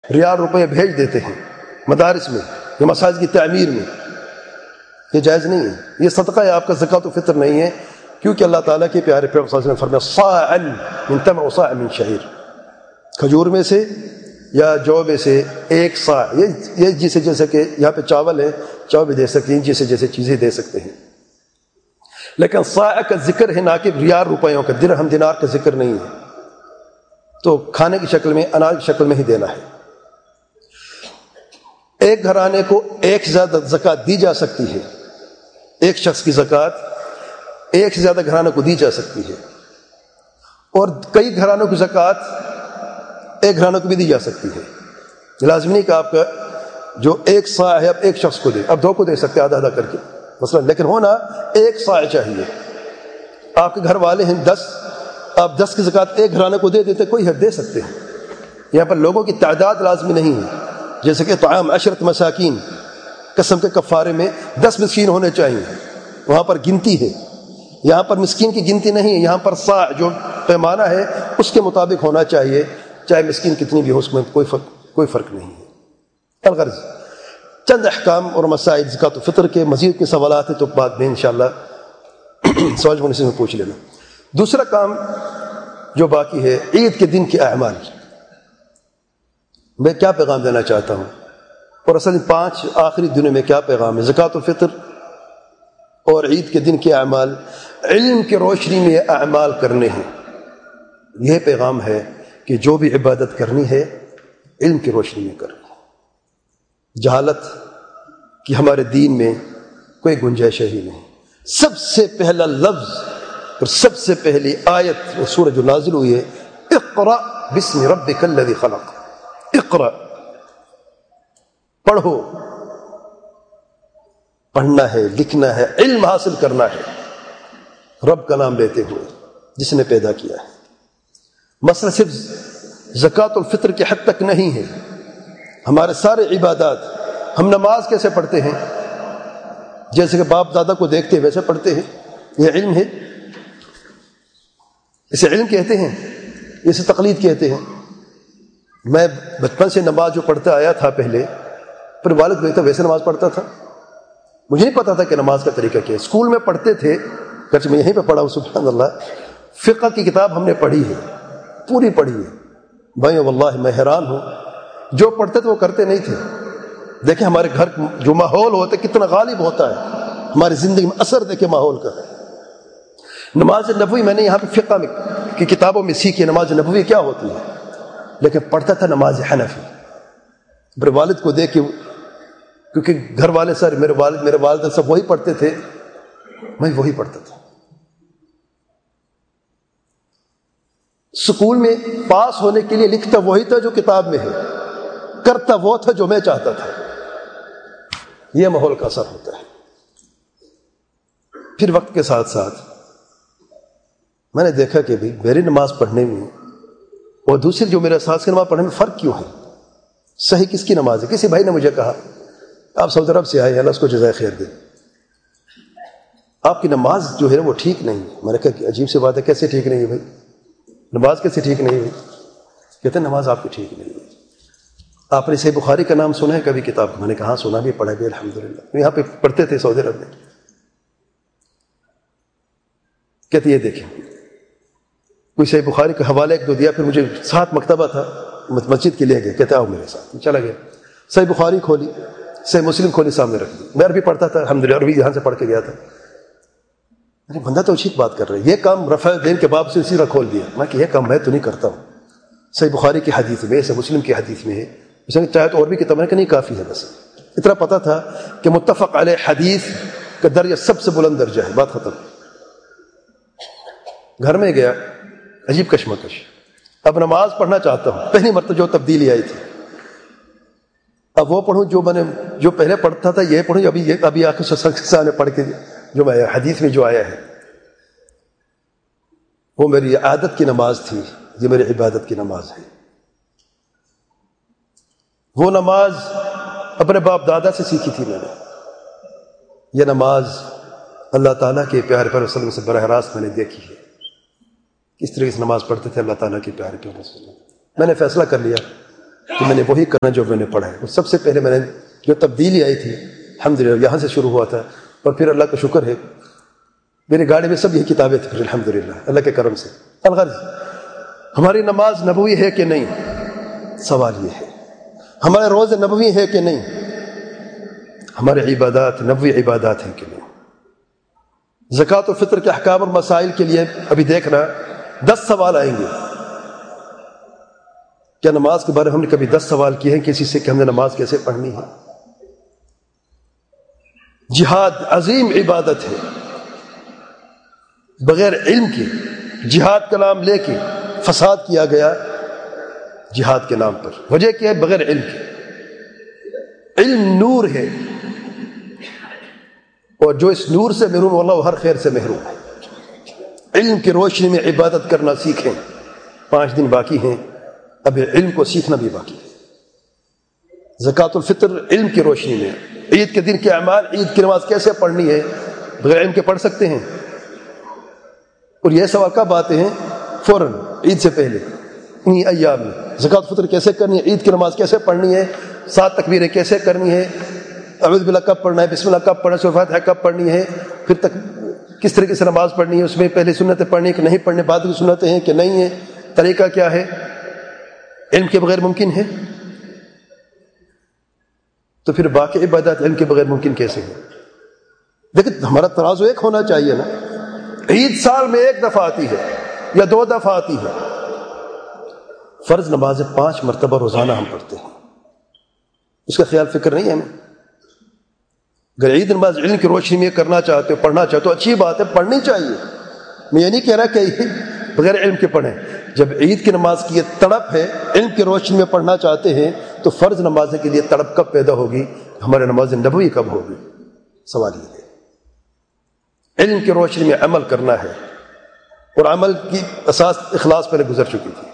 ریال روپے بھیج دیتے ہیں مدارس میں یا مساجد کی تعمیر میں، یہ جائز نہیں ہے، یہ صدقہ ہے، آپ کا زکوٰۃ و فطر نہیں ہے، کیونکہ اللہ تعالیٰ کے پیارے پیغمبر صلی اللہ علیہ وسلم نے فرمایا صاعًا من تمر وصاعًا من شعیر، کھجور میں سے یا جو میں سے ایک صاع، یہ جیسے کہ یہاں پہ چاول ہے، چاول بھی دے سکتے ہیں، جیسے چیزیں دے سکتے ہیں، لیکن صاع کا ذکر ہے، نہ کہ ریال روپیوں کا، درہم دینار کا ذکر نہیں ہے، تو کھانے کی شکل میں، اناج کی شکل میں ہی دینا ہے۔ ایک گھرانے کو ایک سے زیادہ زکوٰۃ دی جا سکتی ہے، ایک شخص کی زکوٰۃ ایک سے زیادہ گھرانوں کو دی جا سکتی ہے، اور کئی گھرانوں کی زکوٰۃ ایک گھرانوں کو بھی دی جا سکتی ہے۔ لازمی نہیں کہ آپ کا جو ایک صاع ہے اب ایک شخص کو دے، اب دو کو دے سکتے آدھا آدھا کر کے مثلا، لیکن ہونا ایک صاع چاہیے۔ آپ کے گھر والے ہیں 10، آپ 10 کی زکوٰۃ ایک گھرانے کو دے دیتے، کوئی حد دے سکتے ہیں، یہاں پر لوگوں کی تعداد لازمی نہیں ہے، جیسے کہ طعام 10 مساکین قسم کے کفارے میں 10 مسکین ہونے چاہیے، وہاں پر گنتی ہے، یہاں پر مسکین کی گنتی نہیں ہے، یہاں پر صاع جو پیمانہ ہے اس کے مطابق ہونا چاہیے، چاہے مسکین کتنی بھی ہو، اس میں کوئی فرق نہیں ہے۔ الغرض چند احکام اور مسائل زکوٰۃ و فطر کے، مزید کے سوالات ہیں تو بعد میں انشاءاللہ سوال منصف میں پوچھ لینا۔ دوسرا کام جو باقی ہے، عید کے دن کے اعمال، میں کیا پیغام دینا چاہتا ہوں، اور اصل 5 آخری دنوں میں کیا پیغام ہے، زکوٰۃ و فطر اور عید کے دن کے اعمال، علم کی روشنی میں یہ اعمال کرنے ہیں۔ یہ پیغام ہے کہ جو بھی عبادت کرنی ہے علم کی روشنی میں کرنی ہے، جہالت کی ہمارے دین میں کوئی گنجائش ہی نہیں۔ سب سے پہلا لفظ اور سب سے پہلی آیت اور سورہ جو نازل ہوئی ہے، اقرأ بسم ربک الذی خلق، اقرأ، پڑھو، پڑھنا ہے، لکھنا ہے، علم حاصل کرنا ہے، رب کا نام لیتے ہوئے جس نے پیدا کیا ہے۔ مسئلہ صرف زکوٰۃ الفطر کے حد تک نہیں ہے، ہمارے سارے عبادات، ہم نماز کیسے پڑھتے ہیں، جیسے کہ باپ دادا کو دیکھتے ہیں ویسے پڑھتے ہیں، یہ علم ہے، اسے علم کہتے ہیں، اسے تقلید کہتے ہیں۔ میں بچپن سے نماز جو پڑھتا آیا تھا پہلے، پھر والد دیکھتا ویسے نماز پڑھتا تھا، مجھے نہیں پتا تھا کہ نماز کا طریقہ کیا ہے۔ اسکول میں پڑھتے تھے، گرچہ میں یہیں پہ پڑھا ہوں، سبحان اللہ، فقہ کی کتاب ہم نے پڑھی ہے، پوری پڑھی ہے بھائی، واللہ میں حیران ہوں، جو پڑھتے تھے وہ کرتے نہیں تھے۔ دیکھیں ہمارے گھر جو ماحول ہوتا ہے کتنا غالب ہوتا ہے ہماری زندگی میں، اثر دیکھیں ماحول کا۔ نماز نبوی میں نے یہاں پہ فقہ کی کتابوں میں سیکھی نماز نبوی کیا ہوتی ہے، لیکن پڑھتا تھا نماز حنفی۔ میرے والد کو دیکھ کے، کیونکہ گھر والے سر میرے والد میرے والدہ سب وہی پڑھتے تھے، میں وہی پڑھتا تھا۔ اسکول میں پاس ہونے کے لیے لکھتا وہی تھا جو کتاب میں ہے، کرتا وہ تھا جو میں چاہتا تھا۔ یہ ماحول کا اثر ہوتا ہے۔ پھر وقت کے ساتھ ساتھ میں نے دیکھا کہ بھئی میری نماز پڑھنے میں اور دوسری جو میرے ساتھ کی نماز پڑھنے میں فرق کیوں ہے، صحیح کس کی نماز ہے۔ کسی بھائی نے مجھے کہا، آپ سعودی عرب سے آئے ہیں، اللہ اس کو جزائے خیر دے، آپ کی نماز جو ہے وہ ٹھیک نہیں ہے۔ میں نے کہا کہ عجیب سی بات ہے، کیسے ٹھیک نہیں ہے بھائی، نماز کیسے ٹھیک نہیں ہے؟ کہتے ہیں نماز آپ کی ٹھیک نہیں ہے۔ آپ نے صحیح بخاری کا نام سنا ہے کبھی کتاب؟ میں نے کہا ہاں سنا بھی، پڑھا بھی الحمدللہ، یہاں پہ پڑھتے تھے سعودی عرب میں۔ کہتے یہ دیکھیں، کوئی صحیح بخاری کا حوالہ ایک دو دیا، پھر مجھے ساتھ مکتبہ تھا مسجد کے لے گئے، کہتے آؤ میرے ساتھ، چلا گیا، صحیح بخاری کھولی، صحیح مسلم کھولی، سامنے رکھ دی، میں عربی پڑھتا تھا الحمدللہ، عربی یہاں سے پڑھ کے گیا تھا۔ بندہ تو ٹھیک بات کر رہا ہے، یہ کام رفع دین کے باب سے سیدھا کھول دیا۔ میں کہ یہ کام میں تو نہیں کرتا ہوں، صحیح بخاری کی حدیث میں، صحیح مسلم کی حدیث میں ہے، اس نے چاہے تو اور بھی کتاب ہے کہ نہیں کافی ہے، بس اتنا پتا تھا کہ متفق علیہ حدیث کا درجہ سب سے بلند درجہ ہے، بات ختم۔ گھر میں گیا، عجیب کشمکش، اب نماز پڑھنا چاہتا ہوں، پہلی مرتبہ جو تبدیلی آئی تھی، اب وہ پڑھوں جو میں نے جو پہلے پڑھتا تھا، یہ پڑھوں ابھی آ کے سامنے پڑھ کے جو میں حدیث میں جو آیا ہے، وہ میری عادت کی نماز تھی، یہ میری عبادت کی نماز ہے۔ وہ نماز اپنے باپ دادا سے سیکھی تھی میں نے، یہ نماز اللہ تعالیٰ کے پیارے پیغمبر صلی اللہ علیہ وسلم سے براہ راست میں نے دیکھی ہے، کس طریقے سے نماز پڑھتے تھے اللہ تعالیٰ کے پیارے پیغمبر صلی اللہ علیہ وسلم۔ میں نے فیصلہ کر لیا کہ میں نے وہی کرنا جو میں نے پڑھا ہے. سب سے پہلے میں نے جو تبدیلی آئی تھی الحمدللہ یہاں سے شروع ہوا تھا, اور پھر اللہ کا شکر ہے میری گاڑی میں سب یہی کتابیں تھیں پھر الحمدللہ اللہ کے کرم سے. الغرض ہماری نماز نبوی ہے کہ نہیں, سوال یہ ہے. ہمارے روزے نبوی ہے کہ نہیں, ہمارے عبادات نبوی عبادات ہیں کہ نہیں. زکوٰۃ و فطر کے احکام اور مسائل کے لیے ابھی دیکھنا 10 سوال آئیں گے. کیا نماز کے بارے میں ہم نے کبھی 10 سوال کیے ہیں کسی سے کہ ہم نے نماز کیسے پڑھنی ہے؟ جہاد عظیم عبادت ہے, بغیر علم کے جہاد کا نام لے کے فساد کیا گیا جہاد کے نام پر. وجہ کیا ہے؟ بغیر علم کے. علم نور ہے, اور جو اس نور سے محروم اللہ وہ ہر خیر سے محروم ہے. علم کی روشنی میں عبادت کرنا سیکھیں. 5 دن باقی ہیں, اب علم کو سیکھنا بھی باقی ہے. زکوٰۃ الفطر علم کی روشنی میں. عید کے دن کے اعمال, عید کی نماز کیسے پڑھنی ہے بغیر علم کے پڑھ سکتے ہیں؟ اور یہ سوال کب آتے ہیں؟ فوراً عید سے پہلے انہی ایام میں. زکوٰۃ الفطر کیسے کرنی ہے, عید کی نماز کیسے پڑھنی ہے, 7 تکبیریں کیسے کرنی ہے, اعوذ باللہ کب پڑھنا ہے, بسم اللہ کب پڑھنا ہے, سورۃ فاتحہ کب پڑھنی ہے, پھر تک کس طریقے سے نماز پڑھنی ہے, اس میں پہلے سنتیں پڑھنی کہ نہیں پڑھنی, بعد کی سنتیں ہیں کہ نہیں ہیں, طریقہ کیا ہے, علم کے بغیر ممکن ہے. تو پھر باقی عبادات علم کے بغیر ممکن کیسے ہیں؟ لیکن ہمارا ترازو ایک ہونا چاہیے نا. عید سال میں 1 دفعہ آتی ہے یا 2 دفعہ آتی ہے. فرض نمازیں 5 مرتبہ روزانہ ہم پڑھتے ہیں, اس کا خیال فکر نہیں ہے ہمیں. اگر عید نماز علم کی روشنی میں کرنا چاہتے ہو, پڑھنا چاہتے ہو, اچھی بات ہے, پڑھنی چاہیے. میں یہ نہیں کہہ رہا کہ بغیر علم کے پڑھیں. جب عید کی نماز کی یہ تڑپ ہے, علم کی روشنی میں پڑھنا چاہتے ہیں, تو فرض نماز کے لیے تڑپ کب پیدا ہوگی؟ ہمارے نماز نبوی کب ہوگی؟ سوال یہ ہے. علم کی روشنی میں عمل کرنا ہے, اور عمل کی اساس اخلاص پہلے گزر چکی تھی.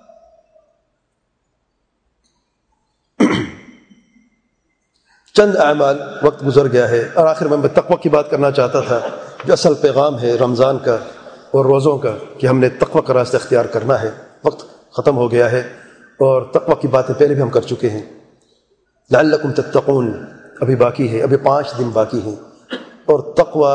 چند اعمال, وقت گزر گیا ہے, اور آخر میں تقوی کی بات کرنا چاہتا تھا, جو اصل پیغام ہے رمضان کا اور روزوں کا, کہ ہم نے تقوی کا راستہ اختیار کرنا ہے. وقت ختم ہو گیا ہے, اور تقوی کی باتیں پہلے بھی ہم کر چکے ہیں. لعلکم تتقون ابھی باقی ہے, ابھی 5 دن باقی ہیں. اور تقوی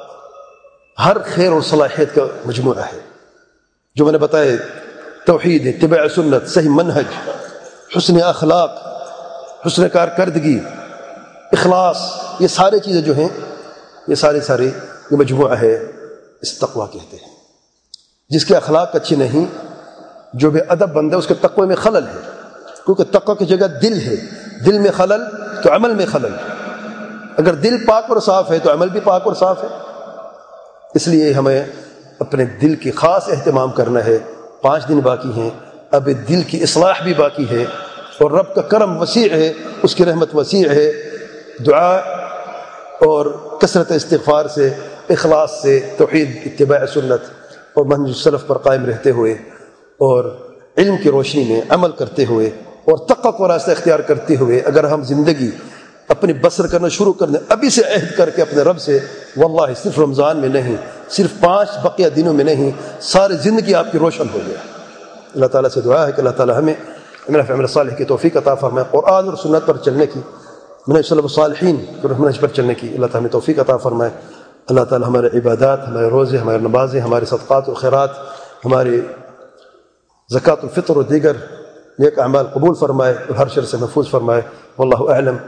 ہر خیر اور صلاحیت کا مجموعہ ہے. جو میں نے بتایا, توحید, اتباع سنت, صحیح منہج, حسن اخلاق, حسن کارکردگی, اخلاص, یہ سارے چیزیں جو ہیں, یہ سارے یہ مجموعہ ہے, اس تقوی کہتے ہیں. جس کے اخلاق اچھی نہیں, جو بے ادب بندہ, اس کے تقوی میں خلل ہے. کیونکہ تقوی کی جگہ دل ہے, دل میں خلل تو عمل میں خلل. اگر دل پاک اور صاف ہے تو عمل بھی پاک اور صاف ہے. اس لیے ہمیں اپنے دل کی خاص اہتمام کرنا ہے. 5 دن باقی ہیں, اب دل کی اصلاح بھی باقی ہے, اور رب کا کرم وسیع ہے, اس کی رحمت وسیع ہے. دعا اور کثرت استغفار سے, اخلاص سے, توحید, اتباع سنت اور منہج السلف پر قائم رہتے ہوئے, اور علم کی روشنی میں عمل کرتے ہوئے, اور تقوی کا راستہ اختیار کرتے ہوئے, اگر ہم زندگی اپنی بسر کرنا شروع کر دیں ابھی سے, عہد کر کے اپنے رب سے, واللہ صرف رمضان میں نہیں, صرف 5 بقیہ دنوں میں نہیں, ساری زندگی آپ کی روشن ہو گیا. اللہ تعالیٰ سے دعا ہے کہ اللہ تعالیٰ ہمیں عمل صالح کی توفیق عطا فرمائے, قرآن اور سنت پر چلنے کی, منہج سلف الصالحین منہج پر چلنے کی اللہ تعالیٰ ہمیں توفیق عطا فرمائے. اللہ تعالیٰ ہمارے عبادات, ہمارے روزے, ہمارے نمازیں, ہمارے صدقات و خیرات, ہمارے زکوٰۃ الفطر اور دیگر نیک اعمال قبول فرمائے, اور ہر شر سے محفوظ فرمائے. واللہ اعلم.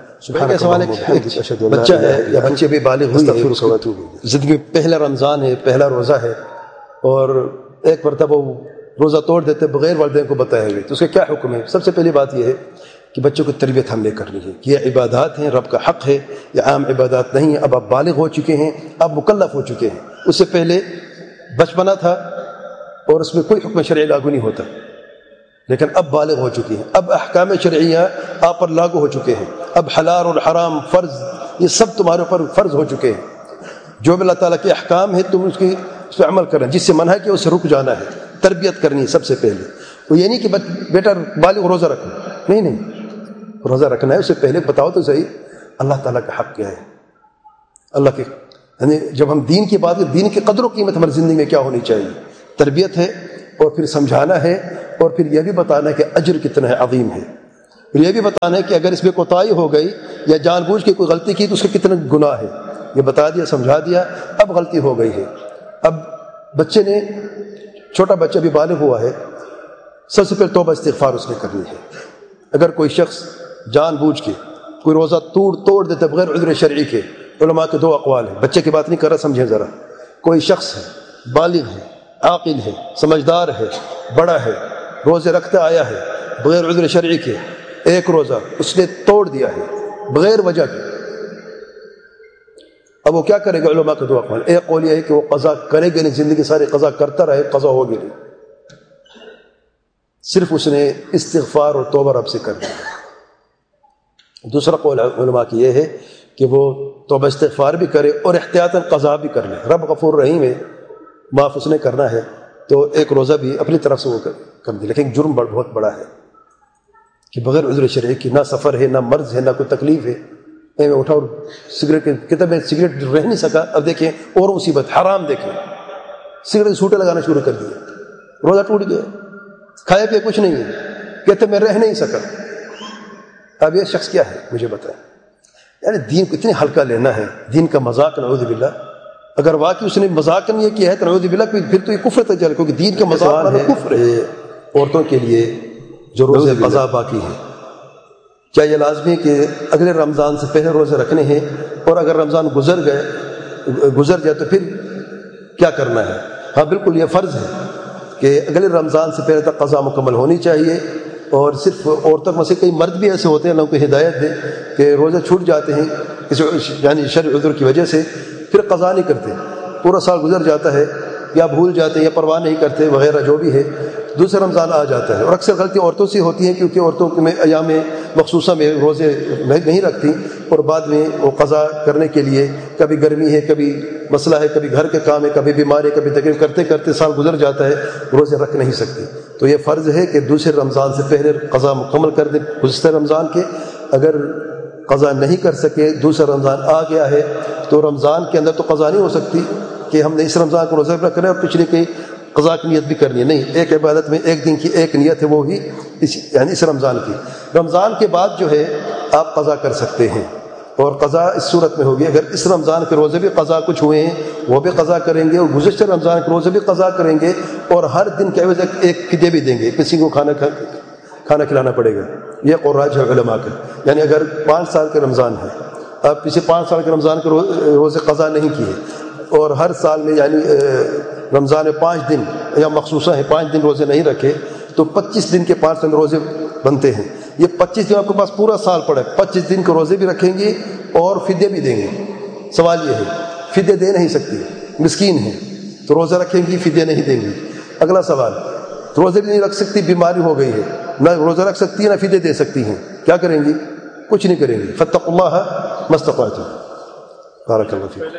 بچہ ہے یا بچے بھی بالغ ہوئی ہے, زندگی میں پہلا رمضان ہے, پہلا روزہ ہے, اور ایک مرتبہ وہ روزہ توڑ دیتے بغیر والدین کو بتائے ہوئے, تو اس کا کیا حکم ہے؟ سب سے پہلی بات یہ ہے کہ بچوں کی تربیت ہم نے کرنی ہے کہ یہ عبادات ہیں, رب کا حق ہے, یہ عام عبادات نہیں ہیں. اب آپ بالغ ہو چکے ہیں, آپ مکلف ہو چکے ہیں. اس سے پہلے بچپنا تھا اور اس میں کوئی حکم شرعی لاگو نہیں ہوتا, لیکن اب بالغ ہو چکی ہیں, اب احکام شرعیہ آپ پر لاگو ہو چکے ہیں. اب حلال اور حرام, فرض, یہ سب تمہارے اوپر فرض ہو چکے ہیں. جو بھی اللہ تعالیٰ کے احکام ہے تم اس پہ عمل کریں, جس سے منع ہے کہ اس سے رک جانا ہے. تربیت کرنی ہے سب سے پہلے. وہ یہ نہیں کہ بیٹا بالغ روزہ رکھو, نہیں, روزہ رکھنا ہے, اس سے پہلے بتاؤ تو صحیح اللہ تعالیٰ کا حق کیا ہے. اللہ کے یعنی جب ہم دین کی بات کریں, دین کی قدر و قیمت ہماری زندگی میں کیا ہونی چاہیے. تربیت ہے, اور پھر سمجھانا ہے, اور پھر یہ بھی بتانا ہے کہ اجر کتنا ہے, عظیم ہے. اور یہ بھی بتانا ہے کہ اگر اس میں کوتاہی ہو گئی یا جان بوجھ کے کوئی غلطی کی تو اس کا کتنا گناہ ہے، یہ بتا دیا، سمجھا دیا. اب غلطی ہو گئی ہے، اب بچے نے، چھوٹا بچہ بھی بالغ ہوا ہے، سب سے پہلے توبہ استغفار اس نے کرنی ہے. اگر کوئی شخص جان بوجھ کے کوئی روزہ توڑ دیتا ہے بغیر عذر شرعی کے، علماء کے دو اقوال ہیں، بچے کی بات نہیں کر رہا، سمجھیں ذرا. کوئی شخص ہے، بالغ ہے، عاقل ہے، سمجھدار ہے، بڑا ہے، روزے رکھتا آیا ہے بغیر عذر شرعی کے، ایک روزہ اس نے توڑ دیا ہے بغیر وجہ کے، اب وہ کیا کرے گا؟ علماء کے دو اقوال. ایک قول یہ ہے کہ وہ قضا کرے گا نہیں، زندگی ساری قضا کرتا رہے، قضا ہوگی نہیں، صرف اس نے استغفار اور توبہ رب سے کرنا ہے. دوسرا قول علماء کی یہ ہے کہ وہ توبہ استغفار بھی کرے اور احتیاطاً قضا بھی کر لے. رب غفور رحیم ہے، معاف اس نے کرنا ہے، تو ایک روزہ بھی اپنی طرف سے وہ کر دے. لیکن جرم بہت بڑا ہے کہ بغیر عذر شرعی کی، نہ سفر ہے، نہ مرض ہے، نہ کوئی تکلیف ہے، میں اٹھا اور سگریٹ کتاب میں سگریٹ رہ نہیں سکا. اب دیکھیں اور مصیبت، حرام دیکھیں، سگریٹ سوٹے لگانا شروع کر دیے، روزہ ٹوٹ گیا، کھایا پیا کچھ نہیں ہے، کہتے میں رہ نہیں سکا. اب یہ شخص کیا ہے مجھے بتائیں؟ یعنی دین کو اتنے ہلکا لینا ہے، دین کا مذاق، نعوذ باللہ. اگر واقعی اس نے مذاق نہیں کیا ہے تو نعوذ باللہ، پھر تو یہ کفر تک چلے، کیونکہ دین کا مذاق ہے کفر ہے. عورتوں کے لیے جو روزے قضا باقی ہے، کیا یہ لازمی ہے کہ اگلے رمضان سے پہلے روزے رکھنے ہیں؟ اور اگر رمضان گزر جائے تو پھر کیا کرنا ہے؟ ہاں بالکل یہ فرض ہے کہ اگلے رمضان سے پہلے تک قضا مکمل ہونی چاہیے. اور صرف عورتوں میں سے کئی مرد بھی ایسے ہوتے ہیں، اللہ کو ہدایت دے، کہ روزے چھوٹ جاتے ہیں کسی یعنی شرعی عذر کی وجہ سے، پھر قضا نہیں کرتے، پورا سال گزر جاتا ہے، یا بھول جاتے ہیں یا پرواہ نہیں کرتے وغیرہ جو بھی ہے، دوسرا رمضان آ جاتا ہے. اور اکثر غلطی عورتوں سے ہوتی ہیں، کیونکہ عورتوں میں ایام مخصوصہ میں روزے نہیں رکھتی، اور بعد میں وہ قضا کرنے کے لیے کبھی گرمی ہے، کبھی مسئلہ ہے، کبھی گھر کے کام ہے، کبھی بیماری ہے، کبھی تکلیف، کرتے کرتے سال گزر جاتا ہے، روزے رکھ نہیں سکتی. تو یہ فرض ہے کہ دوسرے رمضان سے پہلے قضا مکمل کر دیں گزشتہ رمضان کے. اگر قضا نہیں کر سکے، دوسرا رمضان آ گیا ہے، تو رمضان کے اندر تو قضا نہیں ہو سکتی کہ ہم نے اس رمضان کو روزہ رکھ کریں اور پچھلے کی قضا کی نیت بھی کرنی ہے، نہیں. ایک عبادت میں ایک دن کی ایک نیت ہے، وہ ہی یعنی اس رمضان کی. رمضان کے بعد جو ہے آپ قضا کر سکتے ہیں، اور قضا اس صورت میں ہوگی اگر اس رمضان کے روزے بھی قضا کچھ ہوئے ہیں وہ بھی قضا کریں گے، اور گزشتہ رمضان کے روزے بھی قضا کریں گے، اور ہر دن کے عوض ایک فدیہ بھی دیں گے، کسی کو کھانا کھلانا پڑے گا. یہ قراج ہے علماء کا. یعنی اگر 5 سال کے رمضان ہے، آپ پچھلے 5 سال کے رمضان کے روزے قضا نہیں کیے، اور ہر سال میں یعنی رمضان میں 5 دن یا مخصوصہ ہے 5 دن روزے نہیں رکھے، تو 25 دن کے 5 دن روزے بنتے ہیں. یہ 25 دن آپ کے پاس پورا سال پڑا ہے، 25 دن کے روزے بھی رکھیں گے اور فدیہ بھی دیں گے. سوال یہ ہے، فدیہ دے نہیں سکتی، مسکین ہے، تو روزہ رکھیں گی، فدیہ نہیں دیں گی. اگلا سوال، روزے بھی نہیں رکھ سکتی، بیماری ہو گئی ہے، نہ روزہ رکھ سکتی ہے نہ فدیہ دے سکتی ہیں، کیا کریں گی؟ کچھ نہیں کریں گی. فاتقوا اللہ ما استطعتم. بارک اللہ فیک.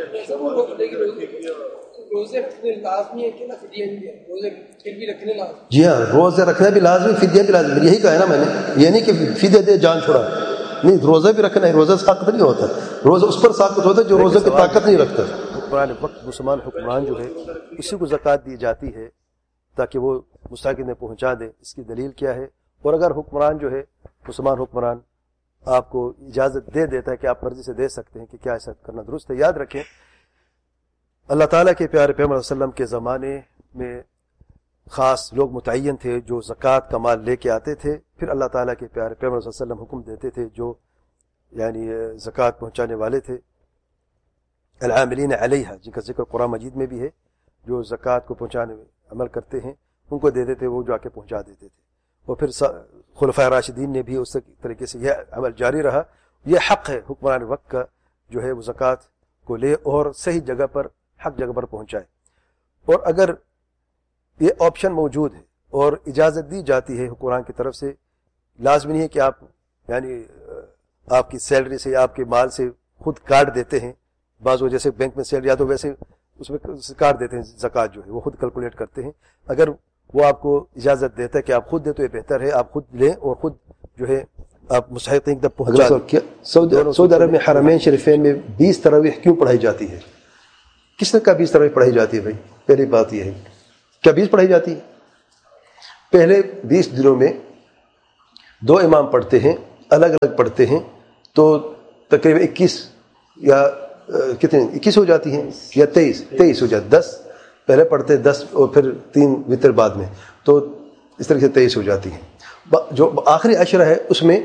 جی ہاں، روزے رکھنا بھی لازمی، فدیہ بھی لازمی. یہی کہا ہے نا میں نے، یہ نہیں کہ فدیہ دے جان چھوڑا، نہیں، روزہ بھی رکھنا ہے. روزہ ساقط نہیں ہوتا، روزہ اس پر ساقط ہوتا ہے جو روزہ کی طاقت نہیں رکھتا. حکمران وقت، مسلمان حکمران جو ہے اسی کو زکوٰۃ دی جاتی ہے تاکہ وہ مستحق میں پہنچا دے. اس کی دلیل کیا ہے؟ اور اگر حکمران جو ہے، مسلمان حکمران آپ کو اجازت دے دیتا ہے کہ آپ مرضی سے دے سکتے ہیں، کہ کیا ایسا کرنا درست ہے. یاد رکھیں اللہ تعالیٰ کے پیارے پیغمبر صلی اللہ علیہ وسلم کے زمانے میں خاص لوگ متعین تھے جو زکوٰۃ کا مال لے کے آتے تھے. پھر اللہ تعالیٰ کے پیارے پیغمبر صلی اللہ علیہ وسلم حکم دیتے تھے جو یعنی زکوٰۃ پہنچانے والے تھے، العاملین علیہا، جن کا ذکر قرآن مجید میں بھی ہے، جو زکوٰۃ کو پہنچانے میں عمل کرتے ہیں ان کو دیتے تھے، وہ جا کے پہنچا دیتے تھے. اور پھر خلفائے راشدین نے بھی اس طریقے سے یہ عمل جاری رہا. یہ حق ہے حکمران وقت کا جو ہے وہ زکوٰۃ کو لے اور صحیح جگہ پر، حق جگہ پر پہنچائے. اور اگر یہ آپشن موجود ہے اور اجازت دی جاتی ہے حکمران کی طرف سے، لازمی نہیں ہے کہ آپ یعنی آپ کی سیلری سے یا آپ کے مال سے خود کاٹ دیتے ہیں. بعض وجہ سے بینک میں سیلری آتا ہے ویسے اس میں کاٹ دیتے ہیں، زکوٰۃ جو ہے وہ خود کیلکولیٹ کرتے ہیں. اگر وہ آپ کو اجازت دیتا ہے کہ آپ خود دیں تو یہ بہتر ہے، آپ خود لیں اور خود جو ہے آپ مستحقین تک پہنچا دیں. سعودی عرب میں حرمین شریفین میں 20 تراویح کیوں پڑھائی جاتی ہے؟ کس نے کہا 20 تراویح پڑھائی جاتی ہے؟ بھائی پہلی بات یہ ہے، کیا 20 پڑھائی جاتی ہے؟ پہلے 20 دنوں میں دو امام پڑھتے ہیں الگ الگ پڑھتے ہیں تو تقریباً 21 یا کتنے 21 ہو جاتی ہیں یا 23 ہو جاتی 10 پہلے پڑھتے 10 اور پھر 3 وتر بعد میں، تو اس طرح سے 23 ہو جاتی ہیں۔ جو آخری عشرہ ہے اس میں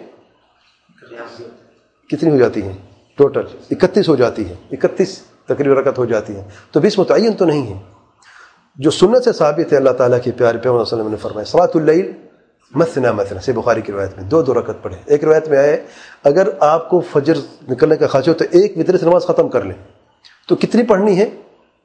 کتنی ہو جاتی ہیں ٹوٹل 31 ہو جاتی ہیں، 31 تقریباً رکعت ہو جاتی ہیں، تو 20 متعین تو نہیں ہے۔ جو سنت سے ثابت ہے، اللہ تعالیٰ کے پیارے پیغمبر صلی اللہ علیہ وسلم نے فرمایا صلاۃ اللیل مثنی مثنی، سے بخاری کی روایت میں 2 رکعت پڑھیں۔ ایک روایت میں آئے اگر آپ کو فجر نکلنے کا خواہش ہو تو ایک وتر سے نماز ختم کر لیں، تو کتنی پڑھنی ہے؟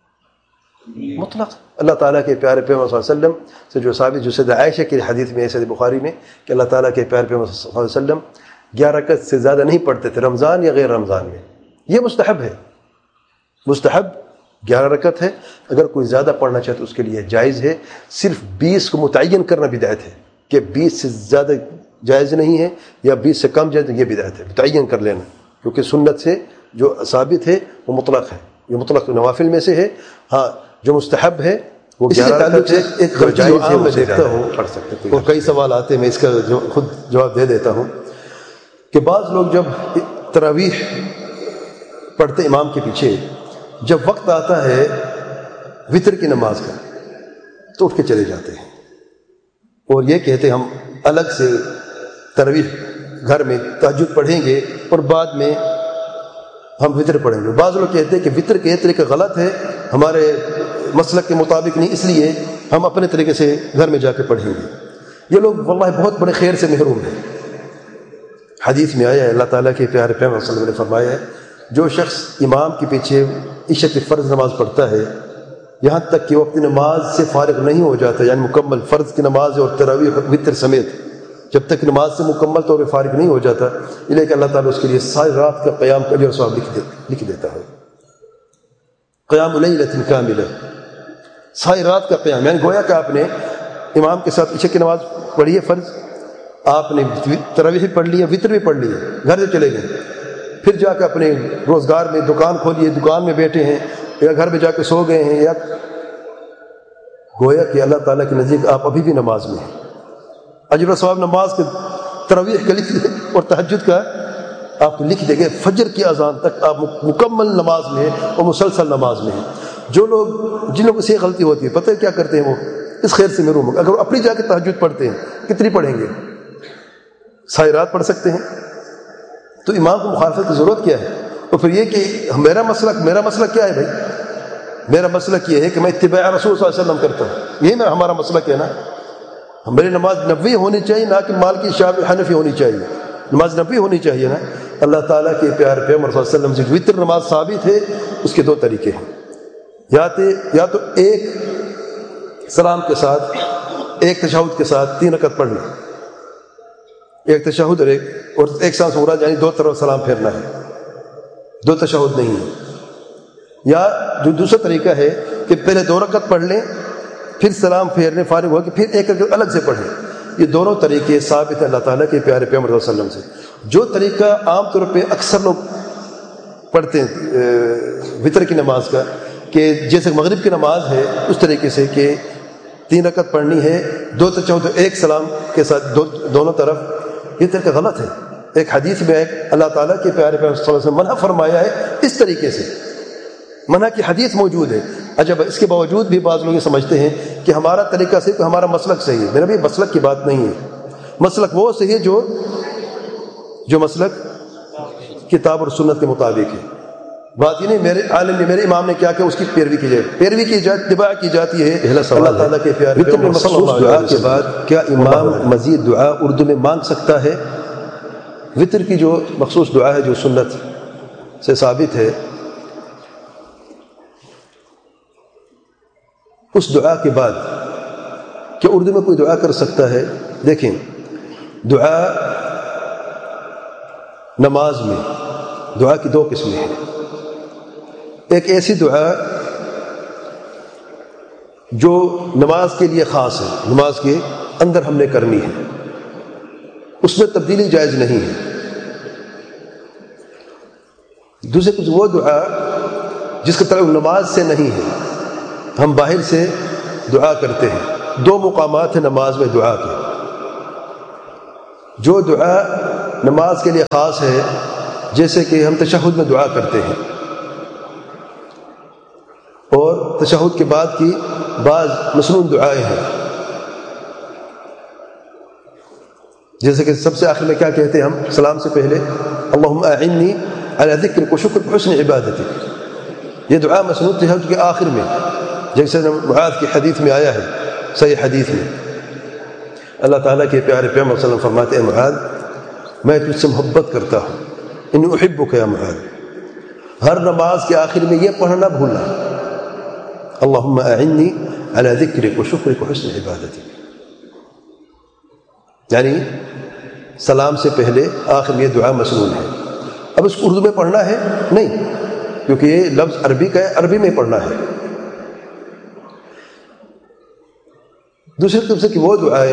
مطلق۔ اللہ تعالیٰ کے پیارے پیغمبر صلی اللہ علیہ وسلم سے جو ثابت، جو سیدہ عائشہ کی حدیث میں ہے صحیح بخاری میں، کہ اللہ تعالیٰ کے پیارے پیغمبر صلی اللہ علیہ وسلم 11 رکعت سے زیادہ نہیں پڑھتے تھے رمضان یا غیر رمضان میں۔ یہ مستحب ہے، مستحب 11 رکعت ہے، اگر کوئی زیادہ پڑھنا چاہے تو اس کے لیے جائز ہے۔ صرف 20 کو متعین کرنا بدعت ہے کہ 20 سے زیادہ جائز نہیں ہے یا 20 سے کم جائز، یہ بدعت ہے متعین کر لینا، کیونکہ سنت سے جو ثابت ہے وہ مطلق ہے، یہ مطلق نوافل میں سے ہے۔ ہاں جو مستحب ہے وہ 11 رکعت ہے۔ ایک جائز ہے میں دیکھتا ہوں پڑھ سکتے اور کئی سوال آتے ہیں، میں اس کا خود جواب دے دیتا ہوں کہ بعض لوگ جب تراویح پڑھتے امام کے پیچھے، جب وقت آتا ہے وتر کی نماز کا تو اٹھ کے چلے جاتے ہیں اور یہ کہتے ہیں ہم الگ سے تراویح گھر میں تہجد پڑھیں گے اور بعد میں ہم وتر پڑھیں گے۔ بعض لوگ کہتے ہیں کہ وتر کے طریقہ غلط ہے، ہمارے مسلک کے مطابق نہیں، اس لیے ہم اپنے طریقے سے گھر میں جا کے پڑھیں گے۔ یہ لوگ واللہ بہت بڑے خیر سے محروم ہیں۔ حدیث میں آیا ہے، اللہ تعالیٰ کے پیارے پیغمبر صلی اللہ علیہ وسلم نے فرمایا ہے، جو شخص امام کے پیچھے عشاء کی فرض نماز پڑھتا ہے یہاں تک کہ وہ اپنی نماز سے فارغ نہیں ہو جاتا، یعنی مکمل فرض کی نماز اور تراویح وتر سمیت جب تک نماز سے مکمل طور پہ فارغ نہیں ہو جاتا، یہ لے کہ اللہ تعالیٰ اس کے لیے ساری رات کا قیام کا اجر و ثواب لکھ دیتا ہے۔ قیام لیلۃ کاملہ، ساری رات کا قیام، یعنی گویا کہ آپ نے امام کے ساتھ عشاء کی نماز پڑھی ہے فرض، آپ نے تراویح پڑھ لی ہے، وتر بھی پڑھ لی ہے، گھر سے چلے گئے، پھر جا کے اپنے روزگار میں دکان کھولی ہے، دکان میں بیٹھے ہیں یا گھر میں جا کے سو گئے ہیں، یا گویا کہ اللہ تعالیٰ کے نزدیک آپ ابھی بھی نماز میں ہیں۔ اجر و ثواب نماز کے تراویح کا لکھ دیں اور تہجد کا آپ کو لکھ دیں گے، فجر کی اذان تک آپ مکمل نماز میں ہیں اور مسلسل نماز میں ہیں۔ جو لوگ جن لوگوں سے یہ غلطی ہوتی ہے، پتہ ہے کیا کرتے ہیں، وہ اس خیر سے محروم ہو۔ اگر وہ اپنی جا کے تہجد پڑھتے ہیں کتنی پڑھیں گے؟ ساری رات پڑھ سکتے ہیں، تو امام کو مخالفت کی ضرورت کیا ہے؟ اور پھر یہ کہ میرا مسلک کیا ہے بھائی؟ میرا مسلک یہ ہے کہ میں اتباع رسول صلی اللہ علیہ وسلم کرتا ہوں، یہی ہمارا مسلک ہے نا۔ ہماری نماز نبوی ہونی چاہیے، نہ کہ مالکی شافعی حنفی ہونی چاہیے، نماز نبوی ہونی چاہیے نا۔ اللہ تعالیٰ کے پیارے پیغمبر صلی اللہ علیہ وسلم سے وتر نماز ثابت ہے، اس کے 2 طریقے ہیں، یا تو ایک سلام کے ساتھ، ایک تشہد کے ساتھ 3 رکعت پڑھنا، ایک تشہد اور ایک سانس مراد، یعنی 2 طرف سلام پھیرنا ہے، 2 تشہد نہیں ہے۔ یا جو دوسرا طریقہ ہے کہ پہلے 2 رکعت پڑھ لیں، پھر سلام پھیرنے فارغ ہو کے پھر ایک رکعت الگ سے پڑھیں۔ یہ دونوں طریقے ثابت ہیں اللہ تعالیٰ کے پیارے پیغمبر صلی اللہ علیہ وسلم سے۔ جو طریقہ عام طور پہ اکثر لوگ پڑھتے ہیں وتر کی نماز کا، کہ جیسے مغرب کی نماز ہے اس طریقے سے کہ 3 رکعت پڑھنی ہے، 2 تشہد ایک سلام کے ساتھ دونوں طرف، یہ طریقہ غلط ہے۔ ایک حدیث میں اللہ تعالیٰ کے پیارے پیغمبر صلی اللہ علیہ وسلم منع فرمایا ہے اس طریقے سے، منع کی حدیث موجود ہے۔ اچھا، اس کے باوجود بھی بعض لوگ یہ سمجھتے ہیں کہ ہمارا طریقہ صرف ہمارا مسلک صحیح ہے۔ میرا بھی مسلک کی بات نہیں ہے، مسلک وہ صحیح ہے جو مسلک کتاب اور سنت کے مطابق ہے۔ بات یہ نہیں میرے عالم نے، میرے امام نے کیا کہ اس کی پیروی کی جائے، اتباع کی جاتی ہے۔ پہلا سوال اللہ تعالیٰ کے پیارے وتر میں مخصوص دعا کے بعد کیا امام مزید دعا اردو میں مانگ سکتا ہے؟ وتر کی جو مخصوص دعا ہے جو سنت سے ثابت ہے، اس دعا کے بعد کیا اردو میں کوئی دعا کر سکتا ہے؟ دیکھیں، دعا نماز میں دعا کی 2 قسمیں ہیں۔ ایک ایسی دعا جو نماز کے لیے خاص ہے، نماز کے اندر ہم نے کرنی ہے، اس میں تبدیلی جائز نہیں ہے۔ دوسری کچھ وہ دعا جس کا تعلق نماز سے نہیں ہے، ہم باہر سے دعا کرتے ہیں۔ 2 مقامات ہیں نماز میں دعا کے، جو دعا نماز کے لیے خاص ہے، جیسے کہ ہم تشہد میں دعا کرتے ہیں اور تشہد کے بعد کی بعض مسنون دعائیں ہیں، جیسے کہ سب سے آخر میں کیا کہتے ہیں ہم سلام سے پہلے، اللہم اعنی علی ذکرک و شکرک و حسن عبادتک. یہ دعا مسنون تشہد کے آخر میں، جیسے معاذ کی حدیث میں آیا ہے، صحیح حدیث میں اللہ تعالیٰ کے پیارے پیغمبر صلی اللہ علیہ وسلم فرماتے ہیں معاذ میں تجھ سے محبت کرتا ہوں، انی احبک یا معاذ. ہر نماز کے آخر میں یہ پڑھنا بھولنا، اللہم اعنی علی ذکرک و شکرک و حسن عبادتک، یعنی سلام سے پہلے آخر میں یہ دعا مسنون ہے. اب اس کو اردو میں پڑھنا ہے نہیں، کیونکہ یہ لفظ عربی کا ہے، عربی میں پڑھنا ہے. دوسری طرف سے کہ وہ دعائیں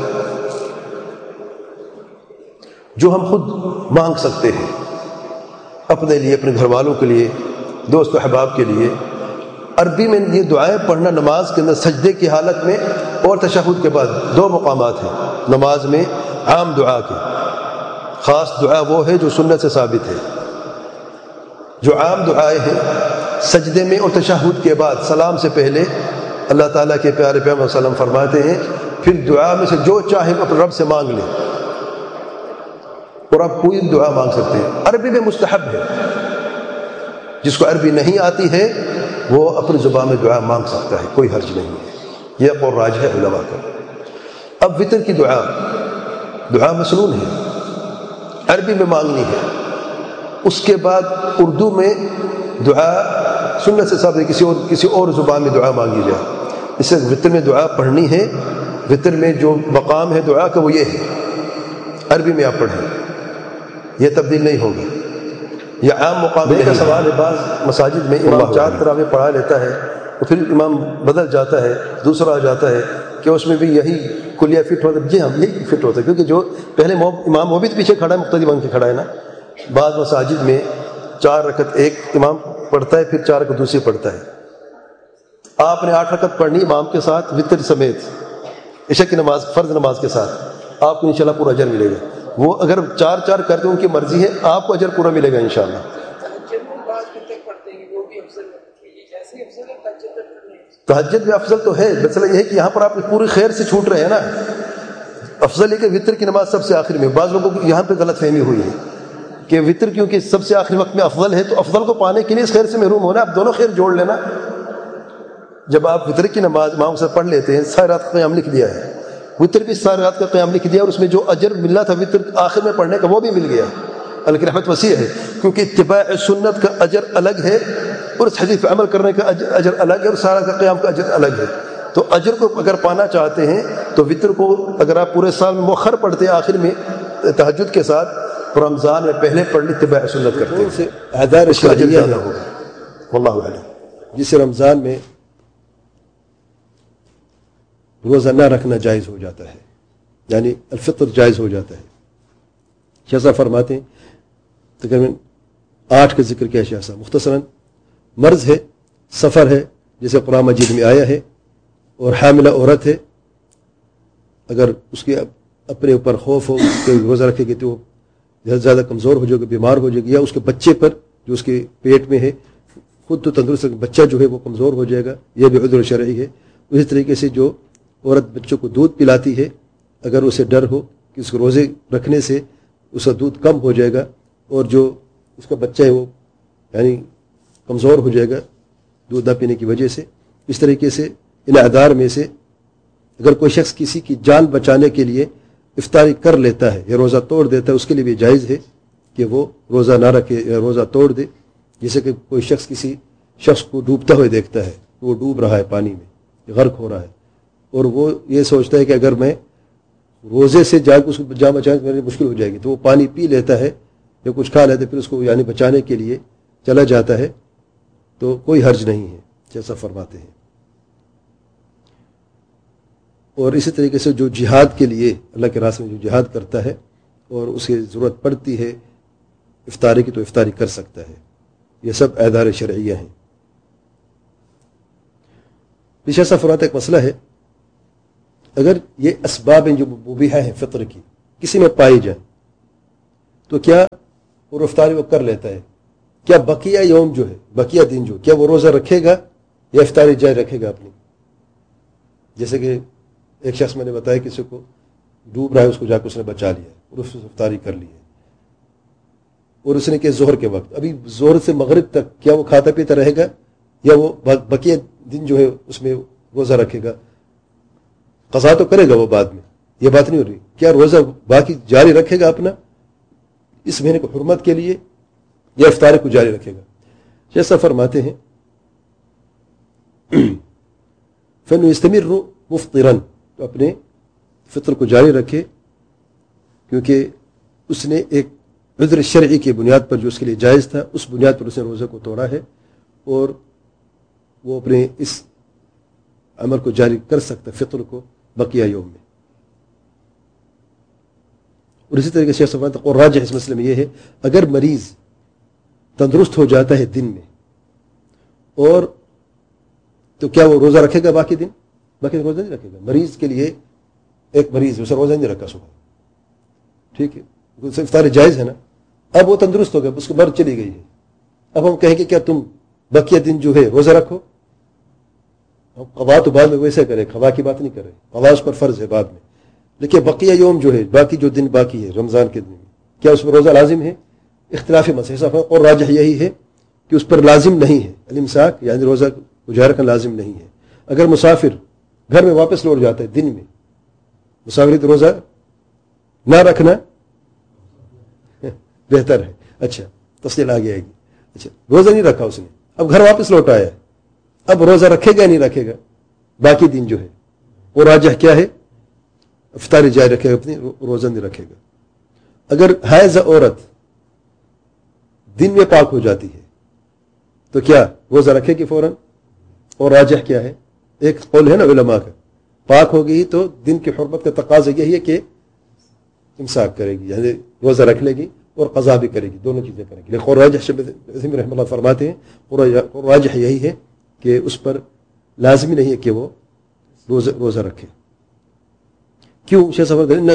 جو ہم خود مانگ سکتے ہیں اپنے لیے، اپنے گھر والوں کے لیے، دوست و احباب کے لیے. عربی میں یہ دعائیں پڑھنا نماز کے اندر سجدے کی حالت میں اور تشہد کے بعد دو مقامات ہیں نماز میں عام دعا کے. خاص دعا وہ ہے جو سنت سے ثابت ہے. جو عام دعائیں ہیں سجدے میں اور تشہد کے بعد سلام سے پہلے، اللہ تعالیٰ کے پیارے پیغمبر صلی اللہ علیہ وسلم فرماتے ہیں پھر دعا میں سے جو چاہے اپنے رب سے مانگ لیں، اور آپ کوئی دعا مانگ سکتے ہیں. عربی میں مستحب ہے، جس کو عربی نہیں آتی ہے وہ اپنی زبان میں دعا مانگ سکتا ہے، کوئی حرج نہیں ہے. یہ قول راجح ہے علماء کا. اب وطر کی دعا مسنون ہے، عربی میں مانگنی ہے. اس کے بعد اردو میں دعا سنت سے ثابت کسی اور زبان میں دعا مانگی جائے. اس سے وطر میں دعا پڑھنی ہے. وطر میں جو مقام ہے دعا کا وہ یہ ہے، عربی میں آپ پڑھیں، یہ تبدیل نہیں ہوگی. یہ عام مقام کا سوال ہے. بعض مساجد میں امام 4 تراویح پڑھا لیتا ہے اور پھر امام بدل جاتا ہے، دوسرا آ جاتا ہے، کہ اس میں بھی یہی کلیہ فٹ ہوتا ہے. جی ہاں یہی فٹ ہوتا ہے، کیونکہ جو پہلے امام وہ بھی پیچھے کھڑا ہے، مقتدی بن کے کھڑا ہے نا. بعض مساجد میں 4 رکعت ایک امام پڑھتا ہے، پھر 4 رکعت دوسری پڑھتا ہے. آپ نے 8 رکعت پڑھنی امام کے ساتھ وطر سمیت، عشاء کی نماز فرض نماز کے ساتھ، آپ کو انشاءاللہ پورا اجر ملے گا. وہ اگر 4 کرتے ان کی مرضی ہے، آپ کو اجر پورا ملے گا انشاءاللہ. تہجد بھی افضل تو ہے، مسئلہ یہ ہے کہ یہاں پر آپ پوری خیر سے چھوٹ رہے ہیں نا. افضل ہے کہ وطر کی نماز سب سے آخر میں. بعض لوگوں کو یہاں پہ غلط فہمی ہوئی ہے کہ وطر کیونکہ سب سے آخری وقت میں افضل ہے تو افضل کو پانے کے لیے اس خیر سے محروم ہونا. آپ دونوں خیر جوڑ لینا. جب آپ وطر کی نماز امام سے پڑھ لیتے ہیں، ساری رات کا قیام لکھ دیا ہے، وطر بھی ساری رات کا قیام لکھ دیا، اور اس میں جو اجر ملنا تھا وطر آخر میں پڑھنے کا وہ بھی مل گیا. اللہ کی رحمت وسیع ہے، کیونکہ اتباع سنت کا اجر الگ ہے اور اس حدیث پہ عمل کرنے کا اجر الگ ہے، اور سارا کا قیام کا اجر الگ ہے. تو اجر کو اگر پانا چاہتے ہیں تو وطر کو اگر آپ پورے سال میں مؤخر پڑھتے ہیں آخر میں تہجد کے ساتھ، رمضان میں پہلے پڑھ لی اتباع سنت کرتے ہیں، اعذار شرعیہ زیادہ ہوگا. واللہ اعلم. جسے رمضان میں روزہ نہ رکھنا جائز ہو جاتا ہے، یعنی الفطر جائز ہو جاتا ہے. شیخ صاحب فرماتے ہیں تقریباً 8 کا ذکر کیا شیخ صاحب. مختصراً مرض ہے، سفر ہے جیسے قرآن مجید میں آیا ہے، اور حاملہ عورت ہے، اگر اس کے اپنے اوپر خوف ہو کہ روزہ رکھے گی تو وہ زیادہ کمزور ہو جائے گا، بیمار ہو جائے گی، یا اس کے بچے پر جو اس کے پیٹ میں ہے خود تو تندرست بچہ جو ہے وہ کمزور ہو جائے گا، یہ بھی عذر شرعی ہے. اسی طریقے سے جو عورت بچوں کو دودھ پلاتی ہے، اگر اسے ڈر ہو کہ اس کو روزے رکھنے سے اس کا دودھ کم ہو جائے گا اور جو اس کا بچہ ہے وہ یعنی کمزور ہو جائے گا دودھ نہ پینے کی وجہ سے، اس طریقے سے ان اعذار میں سے اگر کوئی شخص کسی کی جان بچانے کے لیے افطاری کر لیتا ہے یا روزہ توڑ دیتا ہے، اس کے لیے بھی جائز ہے کہ وہ روزہ نہ رکھے یا روزہ توڑ دے. جیسے کہ کوئی شخص کسی شخص کو ڈوبتا ہوئے دیکھتا ہے، وہ ڈوب رہا ہے پانی میں، غرق ہو رہا ہے، اور وہ یہ سوچتا ہے کہ اگر میں روزے سے اس کو جان بچانے میرے مشکل ہو جائے گی، تو وہ پانی پی لیتا ہے یا کچھ کھا لیتا ہے، پھر اس کو یعنی بچانے کے لیے چلا جاتا ہے، تو کوئی حرج نہیں ہے جیسا فرماتے ہیں. اور اسی طریقے سے جو جہاد کے لیے اللہ کے راستے میں جو جہاد کرتا ہے اور اسے ضرورت پڑتی ہے افطاری کی، تو افطاری کر سکتا ہے. یہ سب اعذار شرعیہ ہیں. پیچھے سا فرماتا ایک مسئلہ ہے، اگر یہ اسباب ہیں جو مبیحہ ہیں فطر کی، کسی میں پائی جائے تو کیا وہ افطاری وہ کر لیتا ہے؟ کیا بقیہ یوم جو ہے، بقیہ دن جو، کیا وہ روزہ رکھے گا یا افطاری جاری رکھے گا اپنی؟ جیسے کہ ایک شخص میں نے بتایا کسی کو ڈوب رہا ہے، اس کو جا کے اس نے بچا لیا اور اس نے افطاری کر لی ہے، اور اس نے کہ ظہر کے وقت، ابھی ظہر سے مغرب تک کیا وہ کھاتا پیتا رہے گا یا وہ بقیہ دن جو ہے اس میں روزہ رکھے گا؟ قضا تو کرے گا وہ بعد میں، یہ بات نہیں ہو رہی، کیا روزہ باقی جاری رکھے گا اپنا اس مہینے کو حرمت کے لیے یا افطاری کو جاری رکھے گا؟ جیسا فرماتے ہیں فَنُيَسْتَمِرُّ مُفْطِرًا، تو اپنے فطر کو جاری رکھے، کیونکہ اس نے ایک عذر شرعی کی بنیاد پر جو اس کے لیے جائز تھا اس بنیاد پر اس نے روزے کو توڑا ہے، اور وہ اپنے اس عمل کو جاری کر سکتا فطر کو بقیہ یوم میں۔ اور اسی طریقے سے اور راجح اس مسئلے میں یہ ہے، اگر مریض تندرست ہو جاتا ہے دن میں اور تو کیا وہ روزہ رکھے گا باقی دن؟ باقی دن روزہ نہیں رکھے گا۔ مریض کے لیے ایک مریض اسے روزہ نہیں رکھا صبح، ٹھیک ہے، افطاری جائز ہے نا، اب وہ تندرست ہو گیا، اس کو مرض چلی گئی ہے، اب ہم کہیں گے کیا تم بقیہ دن جو ہے روزہ رکھو؟ قضا تو بعد میں ویسے کرے، قضا کی بات نہیں کرے، قضا اس پر فرض ہے بعد میں، لیکن بقیہ یوم جو ہے، باقی جو دن باقی ہے رمضان کے دن میں، کیا اس پر روزہ لازم ہے؟ اختلاف مسئلہ، اور راجح یہی ہے کہ اس پر لازم نہیں ہے الامساک، یعنی روزہ گزار رکھنا لازم نہیں ہے۔ اگر مسافر گھر میں واپس لوٹ جاتا ہے دن میں، مسافر روزہ نہ رکھنا بہتر ہے۔ اچھا، تفصیل آگے آئے گی۔ اچھا، روزہ نہیں رکھا اس نے، اب گھر واپس لوٹ آیا، اب روزہ رکھے گا نہیں رکھے گا باقی دن جو ہے؟ وہ راجح کیا ہے؟ افطاری جاری رکھے گا اپنی، روزہ نہیں رکھے گا۔ اگر حائض عورت دن میں پاک ہو جاتی ہے تو کیا روزہ رکھے گی فوراً؟ اور راجح کیا ہے؟ ایک قول ہے نا علماء کا، پاک ہو گئی تو دن کی حرمت کا تقاضا یہی ہے کہ امساک کرے گی، یعنی روزہ رکھ لے گی اور قضا بھی کرے گی، دونوں چیزیں کرے گی۔ لیکن راجح رحمہ اللہ فرماتے ہیں، اور راجح یہی ہے کہ اس پر لازمی نہیں ہے کہ وہ روزہ رکھے۔ کیوں؟ شیخ صاحب لأن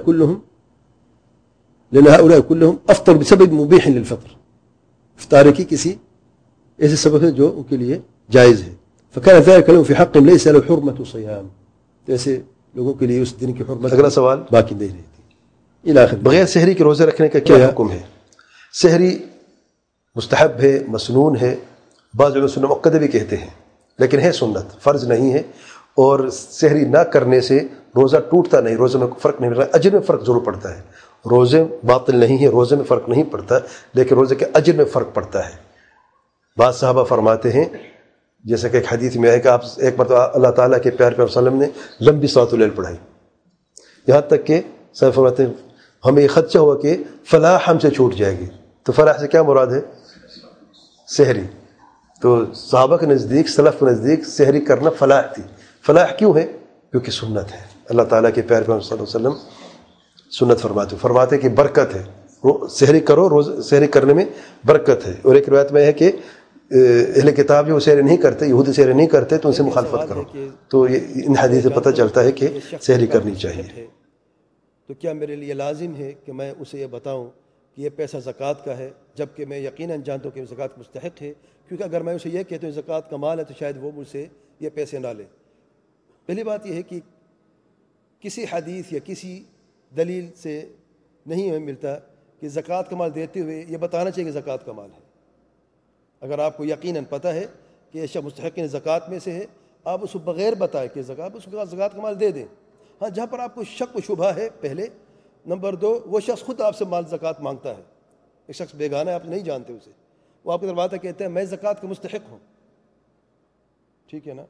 هؤلاء كلهم افطر بسبب مبيح للفطر، افطار کی کسی ایسے سبب ہے جو ان کے لیے جائز ہے۔ فكان ذلك لهم في حق ليس له حرمة صيام، تو ایسے لوگوں کے لیے اس دن کی حرمت اگلا سوال باقی نہیں رہتی۔ الى آخر بغیر سحری کے روزے رکھنے کا کیا حکم ہے؟ سحری مستحب ہے، مسنون ہے، بعض لوگ سنت مؤکدہ بھی کہتے ہیں، لیکن ہے سنت، فرض نہیں ہے، اور سحری نہ کرنے سے روزہ ٹوٹتا نہیں، روزے میں فرق نہیں پڑتا، اجر میں فرق ضرور پڑتا ہے۔ روزے باطل نہیں ہے، روزے میں فرق نہیں پڑتا، لیکن روزے کے اجر میں فرق پڑتا ہے۔ بعض صحابہ فرماتے ہیں، جیسے کہ ایک حدیث میں ہے کہ آپ ایک مرتبہ اللہ تعالیٰ کے پیارے پیغمبر صلی اللہ علیہ وسلم نے لمبی صلاۃ اللیل پڑھائی، یہاں تک کہ صاحب فرماتے ہیں ہمیں یہ خدشہ ہوا کہ فلاح ہم سے چھوٹ جائے گی۔ تو فلاح سے کیا مراد ہے؟ سحری۔ تو صحابہ کے نزدیک، سلف کے نزدیک سحری کرنا فلاح تھی۔ فلاح کیوں ہے؟ کیونکہ سنت ہے، اللہ تعالیٰ کے پیارے پیغمبر صلی اللہ علیہ وسلم سنت فرماتے کہ برکت ہے، سحری کرو، سحری کرنے میں برکت ہے۔ اور ایک روایت میں ہے کہ اہل کتاب جو سحری نہیں کرتے، یہودی سحری نہیں کرتے، تو ان سے مخالفت کرو۔ تو ان حدیث سے پتہ چلتا ہے کہ سحری کرنی چاہیے۔ تو کیا میرے لیے لازم ہے کہ میں اسے یہ بتاؤں کہ یہ پیسہ زکوٰۃ کا ہے، جبکہ میں یقیناً جانتا ہوں کہ زکوٰۃ مستحق ہے؟ کیونکہ اگر میں اسے یہ کہتا ہوں زکوٰۃ کا مال ہے تو شاید وہ مجھ سے یہ پیسے نہ لے۔ پہلی بات یہ ہے کہ کسی حدیث یا کسی دلیل سے نہیں ہمیں ملتا کہ زکوٰۃ کا مال دیتے ہوئے یہ بتانا چاہیے کہ زکوٰۃ کا مال ہے۔ اگر آپ کو یقیناً پتہ ہے کہ یہ شخص مستحقین زکوٰۃ میں سے ہے، آپ اس کو بغیر بتائے کہ زکوٰۃ کا مال دے دیں۔ ہاں، جہاں پر آپ کو شک و شبہ ہے، پہلے نمبر 2، وہ شخص خود آپ سے مال زکوٰۃ مانگتا ہے، ایک شخص بیگانہ ہے، آپ نہیں جانتے اسے، وہ آپ کے دروازہ کہتے ہیں میں زکوٰۃ کا مستحق ہوں، ٹھیک ہے نا؟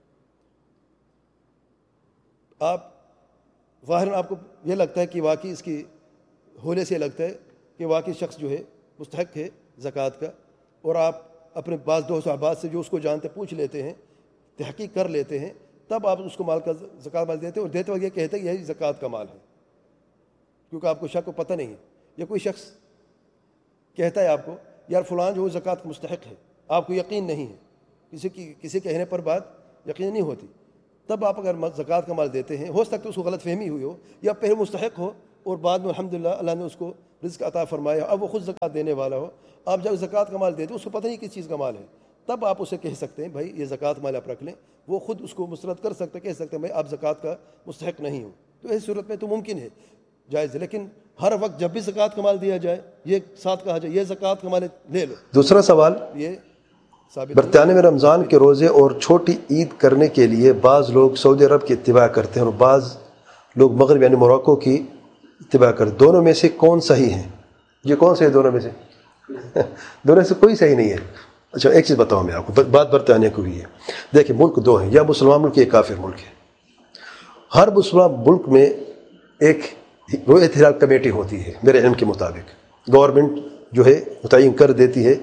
آپ ظاہراً آپ کو یہ لگتا ہے کہ واقعی اس کی ہولے سے لگتا ہے کہ واقعی شخص جو ہے مستحق ہے زکوٰۃ کا، اور آپ اپنے بعض دوست احباب سے جو اس کو جانتے پوچھ لیتے ہیں، تحقیق کر لیتے ہیں، تب آپ اس کو مال کا زکوٰۃ مال دیتے ہیں، اور دیتے وقت یہ کہتے ہیں یہی زکوٰۃ کا مال ہے، کیونکہ آپ کو شک کو پتہ نہیں ہے۔ یا کوئی شخص کہتا ہے آپ کو یار فلان جو زکوٰۃ کا مستحق ہے، آپ کو یقین نہیں ہے، کسی کہنے پر بات یقین نہیں ہوتی، تب آپ اگر زکوٰۃ کا مال دیتے ہیں، ہو سکتا ہے اس کو غلط فہمی ہوئی ہو، یا پہلے مستحق ہو اور بعد میں الحمدللہ اللہ نے اس کو رزق عطا فرمایا، اب وہ خود زکوٰۃ دینے والا ہو، آپ جب زکوٰۃ کا مال دیتے اس کو پتہ نہیں کس چیز کا مال ہے، تب آپ اسے کہہ سکتے ہیں بھائی یہ زکوٰۃ مال آپ رکھ لیں، وہ خود اس کو مسترد کر سکتے، کہہ سکتے ہیں بھائی آپ زکوٰۃ کا مستحق نہیں ہو، تو ایسی صورت میں تو ممکن ہے، جائز ہے۔ لیکن ہر وقت جب بھی زکوٰۃ کا مال دیا جائے یہ ساتھ کہا جائے یہ زکوٰۃ کا مال لے لو، دوسرا سوال، یہ ثابت برطانیہ میں رمضان کے روزے اور چھوٹی عید کرنے کے لیے بعض لوگ سعودی عرب کی اتباع کرتے ہیں اور بعض لوگ مغرب یعنی موراکو کی اتباع کرتے ہیں، دونوں میں سے کون صحیح ہے؟ یہ کون سے ہے دونوں میں سے؟ دونوں سے کوئی صحیح نہیں ہے۔ اچھا ایک چیز بتاؤں میں آپ کو، بات برطانیہ کو بھی ہے۔ دیکھیں ملک دو ہیں، یا مسلمان ملک یا کافر ملک ہے۔ ہر مسلمان ملک میں ایک رؤیت ہلال کمیٹی ہوتی ہے میرے علم کے مطابق، گورنمنٹ جو ہے متعین کر دیتی ہے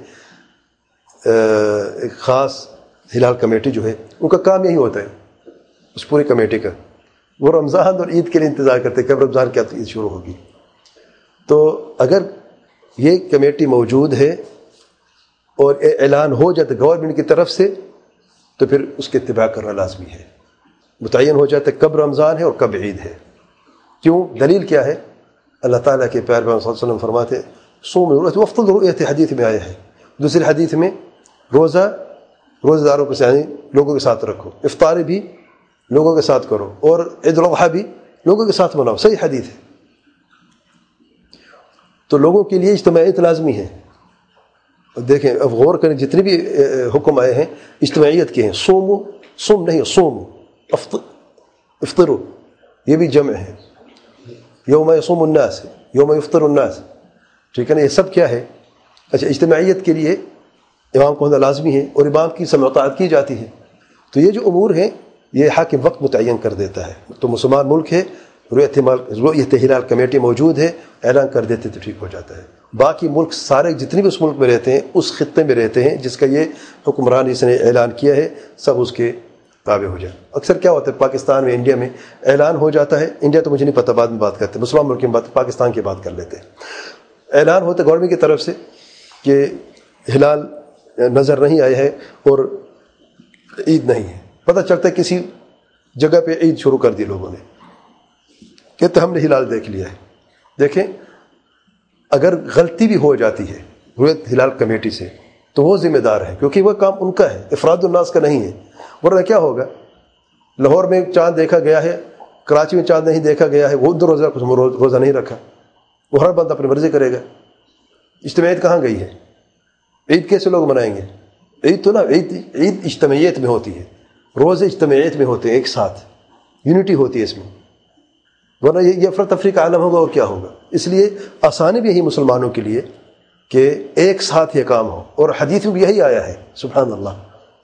ایک خاص ہلال کمیٹی جو ہے، ان کا کام یہی ہوتا ہے اس پوری کمیٹی کا، وہ رمضان اور عید کے لیے انتظار کرتے ہیں کب رمضان کیا عید شروع ہوگی۔ تو اگر یہ کمیٹی موجود ہے اور اعلان ہو جاتا ہے گورنمنٹ کی طرف سے تو پھر اس کی اتباع کرنا لازمی ہے، متعین ہو جاتا ہے کب رمضان ہے اور کب عید ہے۔ کیوں؟ دلیل کیا ہے؟ اللہ تعالیٰ کے پیارے پیغمبر صلی اللہ علیہ وسلم فرماتے صوم وفضل رؤیت، حدیث میں آیا ہے، دوسری حدیث میں روزہ داروں کو یعنی لوگوں کے ساتھ رکھو، افطاری بھی لوگوں کے ساتھ کرو اور عید الاضحیٰ بھی لوگوں کے ساتھ مناؤ، صحیح حدیث ہے۔ تو لوگوں کے لیے اجتماعیت لازمی ہے۔ دیکھیں اب غور کریں جتنے بھی حکم آئے ہیں اجتماعیت کے ہیں، صوم نہیں صوم، افطرو یہ بھی جمع ہے، یوم یصوم الناس، یوم یفطر الناس، ٹھیک ہے نا، یہ سب کیا ہے؟ اچھا اجتماعیت کے لیے امام کو ہونا لازمی ہے اور امام کی سمع و طاعت کی جاتی ہے۔ تو یہ جو امور ہیں یہ حاکم وقت متعین کر دیتا ہے، تو مسلمان ملک ہے، رؤیت ہلال کمیٹی موجود ہے، اعلان کر دیتے تو ٹھیک ہو جاتا ہے۔ باقی ملک سارے جتنے بھی اس ملک میں رہتے ہیں، اس خطے میں رہتے ہیں جس کا یہ حکمران اس نے اعلان کیا ہے، سب اس کے تابع ہو جائے۔ اکثر کیا ہوتا ہے پاکستان میں، انڈیا میں اعلان ہو جاتا ہے، انڈیا تو مجھے نہیں پتہ، بعد میں بات کرتے ہیں، مسلمان ملک کی بات، پاکستان کی بات کر لیتے ہیں۔ اعلان ہوتا ہے گورنمنٹ کی طرف سے کہ ہلال نظر نہیں آیا ہے اور عید نہیں ہے، پتہ چلتا ہے کسی جگہ پہ عید شروع کر دی لوگوں نے، کہتے ہم نے ہلال دیکھ لیا ہے۔ دیکھیں اگر غلطی بھی ہو جاتی ہے رؤیت ہلال کمیٹی سے تو وہ ذمہ دار ہے، کیونکہ وہ کام ان کا ہے، افراد الناس کا نہیں ہے، ورنہ کیا ہوگا؟ لاہور میں چاند دیکھا گیا ہے، کراچی میں چاند نہیں دیکھا گیا ہے، وہ روزہ نہیں رکھا، وہ ہر بندہ اپنی مرضی کرے گا۔ اجتماعیت کہاں گئی ہے؟ عید کیسے لوگ منائیں گے؟ عید تو نا عید اجتماعیت میں ہوتی ہے، روزے اجتماعیت میں ہوتے ہیں، ایک ساتھ یونٹی ہوتی ہے اس میں، ورنہ یہ افراتفری کا عالم ہوگا اور کیا ہوگا۔ اس لیے آسانی بھی یہی مسلمانوں کے لیے کہ ایک ساتھ یہ کام ہو، اور حدیث میں بھی یہی آیا ہے، سبحان اللہ۔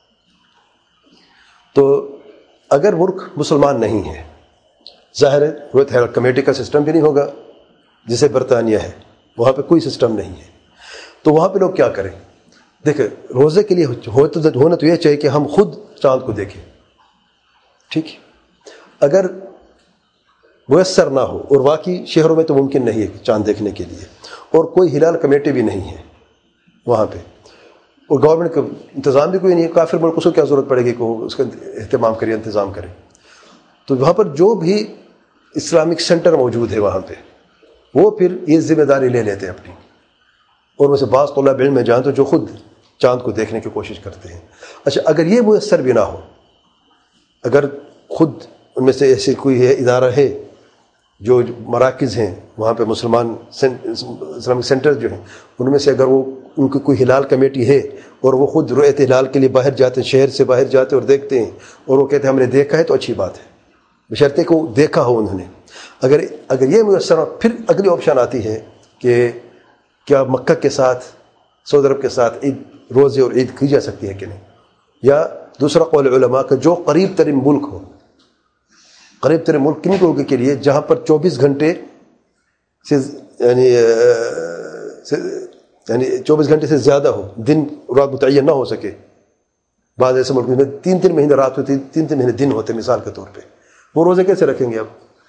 تو اگر ملک مسلمان نہیں ہے، ظاہر ہے رؤیت ہلال کمیٹی کا سسٹم بھی نہیں ہوگا جسے برطانیہ ہے، وہاں پہ کوئی سسٹم نہیں ہے، تو وہاں پہ لوگ کیا کریں؟ دیکھیں روزے کے لیے ہونا تو یہ چاہیے کہ ہم خود چاند کو دیکھیں، ٹھیک ہے۔ اگر میسر نہ ہو، اور واقعی شہروں میں تو ممکن نہیں ہے چاند دیکھنے کے لیے، اور کوئی ہلال کمیٹی بھی نہیں ہے وہاں پہ، اور گورنمنٹ کا انتظام بھی کوئی نہیں ہے، کافر ملک اس کو کیا ضرورت پڑے گی کہ وہ اس کا اہتمام کرے، انتظام کرے، تو وہاں پر جو بھی اسلامک سینٹر موجود ہے وہاں پہ وہ پھر یہ ذمہ داری لے لیتے ہیں اپنی، اور میں سے بعض طلاب علم میں جائیں تو جو خود چاند کو دیکھنے کی کوشش کرتے ہیں۔ اچھا اگر یہ میسر بھی نہ ہو، اگر خود ان میں سے ایسے کوئی ہے ادارہ ہے جو مراکز ہیں وہاں پہ مسلمان اسلامک سینٹر جو ہیں، ان میں سے اگر وہ ان کی کوئی ہلال کمیٹی ہے اور وہ خود رؤیت ہلال کے لیے باہر جاتے ہیں، شہر سے باہر جاتے اور دیکھتے ہیں اور وہ کہتے ہیں ہم نے دیکھا ہے، تو اچھی بات ہے، بشرطے کہ وہ دیکھا ہو انہوں نے۔ اگر یہ میسر ہو، پھر اگلی آپشن آتی ہے کہ کیا مکہ کے ساتھ، سعودی عرب کے ساتھ عید، روزے اور عید کی جا سکتی ہے کہ نہیں، یا دوسرا قول علماء کا جو قریب ترین ملک ہو، قریب ترین ملک کن لوگوں کے لیے جہاں پر 24 گھنٹے سے یعنی 24 گھنٹے سے زیادہ ہو، دن رات متعین نہ ہو سکے، بعض ایسے ملک میں 3 مہینے رات ہوتی، 3 مہینے دن ہوتے، مثال کے طور پہ وہ روزے کیسے رکھیں گے اب؟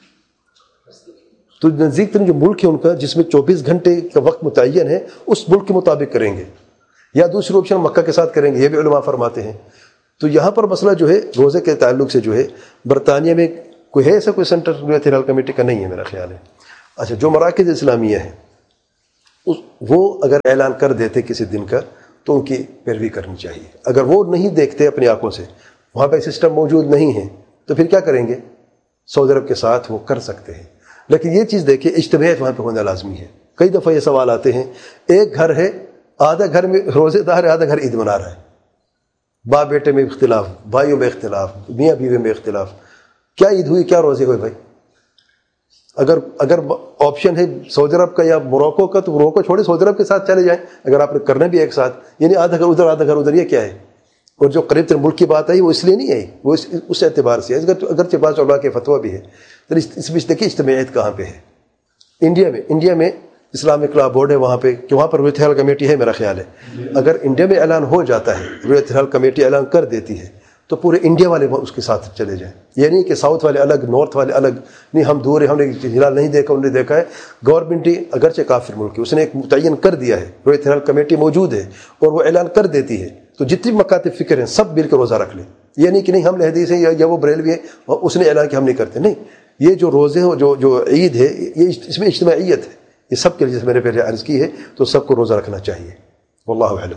تو نزدیک ترین جو ملک ہے ان کا جس میں 24 گھنٹے کا وقت متعین ہے، اس ملک کے مطابق کریں گے، یا دوسری آپشن مکہ کے ساتھ کریں گے، یہ بھی علماء فرماتے ہیں۔ تو یہاں پر مسئلہ جو ہے روزے کے تعلق سے جو ہے برطانیہ میں کوئی ہے ایسا کوئی سینٹر رؤیت ہلال کمیٹی کا نہیں ہے میرا خیال ہے، اچھا، جو مراکز اسلامیہ ہیں وہ اگر اعلان کر دیتے کسی دن کا تو ان کی پیروی کرنی چاہیے. اگر وہ نہیں دیکھتے اپنی آنکھوں سے، وہاں پہ سسٹم موجود نہیں ہے، تو پھر کیا کریں گے؟ سعودی عرب کے ساتھ وہ کر سکتے ہیں. لیکن یہ چیز دیکھیں، اجتماعیت وہاں پہ ہونا لازمی ہے. کئی دفعہ یہ سوال آتے ہیں، ایک گھر ہے، آدھا گھر میں روزے دار ہے، آدھا گھر عید منا رہا ہے، باپ بیٹے میں اختلاف، بھائیوں میں اختلاف، میاں بیوی میں اختلاف. کیا عید ہوئی، کیا روزے ہوئے بھائی؟ اگر آپشن ہے سعودی عرب کا یا موروکو کا، تو موروکو چھوڑے سعودی عرب کے ساتھ چلے جائیں. اگر آپ نے کرنا بھی ایک ساتھ، یعنی آدھا گھر ادھر آدھا گھر ادھر، یہ کیا ہے؟ اور جو قریب تر ملک کی بات آئی وہ اس لیے نہیں آئی، وہ اس اعتبار سے ہے، اگرچہ بعض علماء کے فتویٰ بھی ہے. تو اس میں دیکھیے اجتماعیت کہاں پہ ہے. انڈیا میں اسلامک لا بورڈ ہے وہاں پہ، کہ وہاں پر رویت ہلال کمیٹی ہے میرا خیال ہے. اگر انڈیا میں اعلان ہو جاتا ہے، رویت ہلال کمیٹی اعلان کر دیتی ہے، تو پورے انڈیا والے اس کے ساتھ چلے جائیں. یہ نہیں کہ ساؤتھ والے الگ، نارتھ والے الگ، نہیں ہم دور ہیں، ہم نے ہلال نہیں دیکھا، انہوں نے دیکھا ہے. گورنمنٹ اگرچہ کافر ملک ہے، اس نے ایک متعین کر دیا ہے، رویت ہلال کمیٹی موجود ہے اور وہ اعلان کر دیتی ہے، تو جتنی مکاتب فکر ہیں سب مل کے روزہ رکھ لیں. یہ نہیں کہ نہیں ہم حدیث ہیں یا وہ بریلوی ہیں اور اس نے اعلان کہ ہم نہیں کرتے. نہیں، یہ جو روزے ہیں، جو عید ہے، یہ اس میں اجتماعیت ہے، یہ سب کے لیے، جیسے میں نے پہلے عرض کی ہے، تو سب کو روزہ رکھنا چاہیے. واللہ اعلم.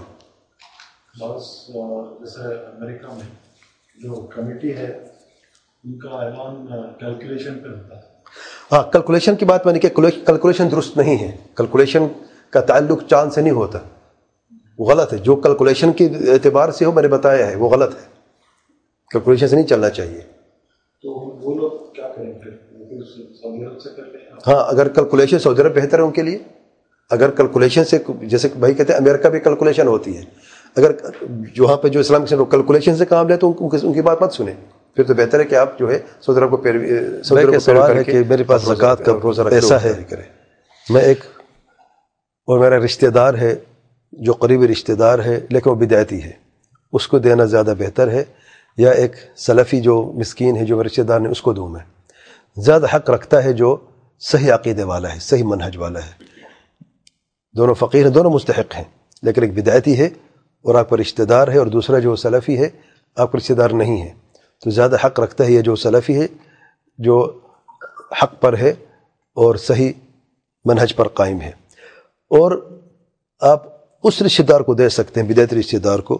جیسے امریکہ میں جو کمیٹی ہے ان کا اعلان کیلکولیشن پہ ہوتا ہے. ہاں، کیلکولیشن کی بات میں نے کہ کیلکولیشن درست نہیں ہے. کیلکولیشن کا تعلق چاند سے نہیں ہوتا، وہ غلط ہے. جو کیلکولیشن کے اعتبار سے ہو، میں نے بتایا ہے، وہ غلط ہے. کیلکولیشن سے نہیں چلنا چاہیے. تو وہ لوگ کیا کریں پھر سعودی عرب سے کر لیں؟ ہاں، اگر کیلکولیشن سعودی عرب بہتر ہے ان کے لیے. اگر کیلکولیشن سے، جیسے بھائی کہتے ہیں امریکہ بھی کیلکولیشن ہوتی ہے، اگر وہاں پہ جو اسلامک سے کیلکولیشن سے کام لے تو ان کی بات مت سنیں. پھر تو بہتر ہے کہ آپ جو ہے سعودی عرب کو سوال ہے کہ میرے پاس زکوٰۃ کا پیسہ ہے، میں ایک اور میرا رشتہ دار ہے جو قریبی رشتہ دار ہے لیکن وہ بدعتی ہے، اس کو دینا زیادہ بہتر ہے یا ایک سلفی جو مسکین ہے جو میرے رشتہ دار نے اس کو دوں؟ میں زیادہ حق رکھتا ہے جو صحیح عقیدے والا ہے، صحیح منہج والا ہے. دونوں فقیر ہیں، دونوں مستحق ہیں، لیکن ایک بدعتی ہے اور آپ کا رشتہ دار ہے، اور دوسرا جو سلفی ہے آپ کا رشتہ دار نہیں ہے. تو زیادہ حق رکھتا ہے یہ جو سلفی ہے، جو حق پر ہے اور صحیح منہج پر قائم ہے. اور آپ اس رشتہ دار کو دے سکتے ہیں، بدعتی رشتہ دار کو،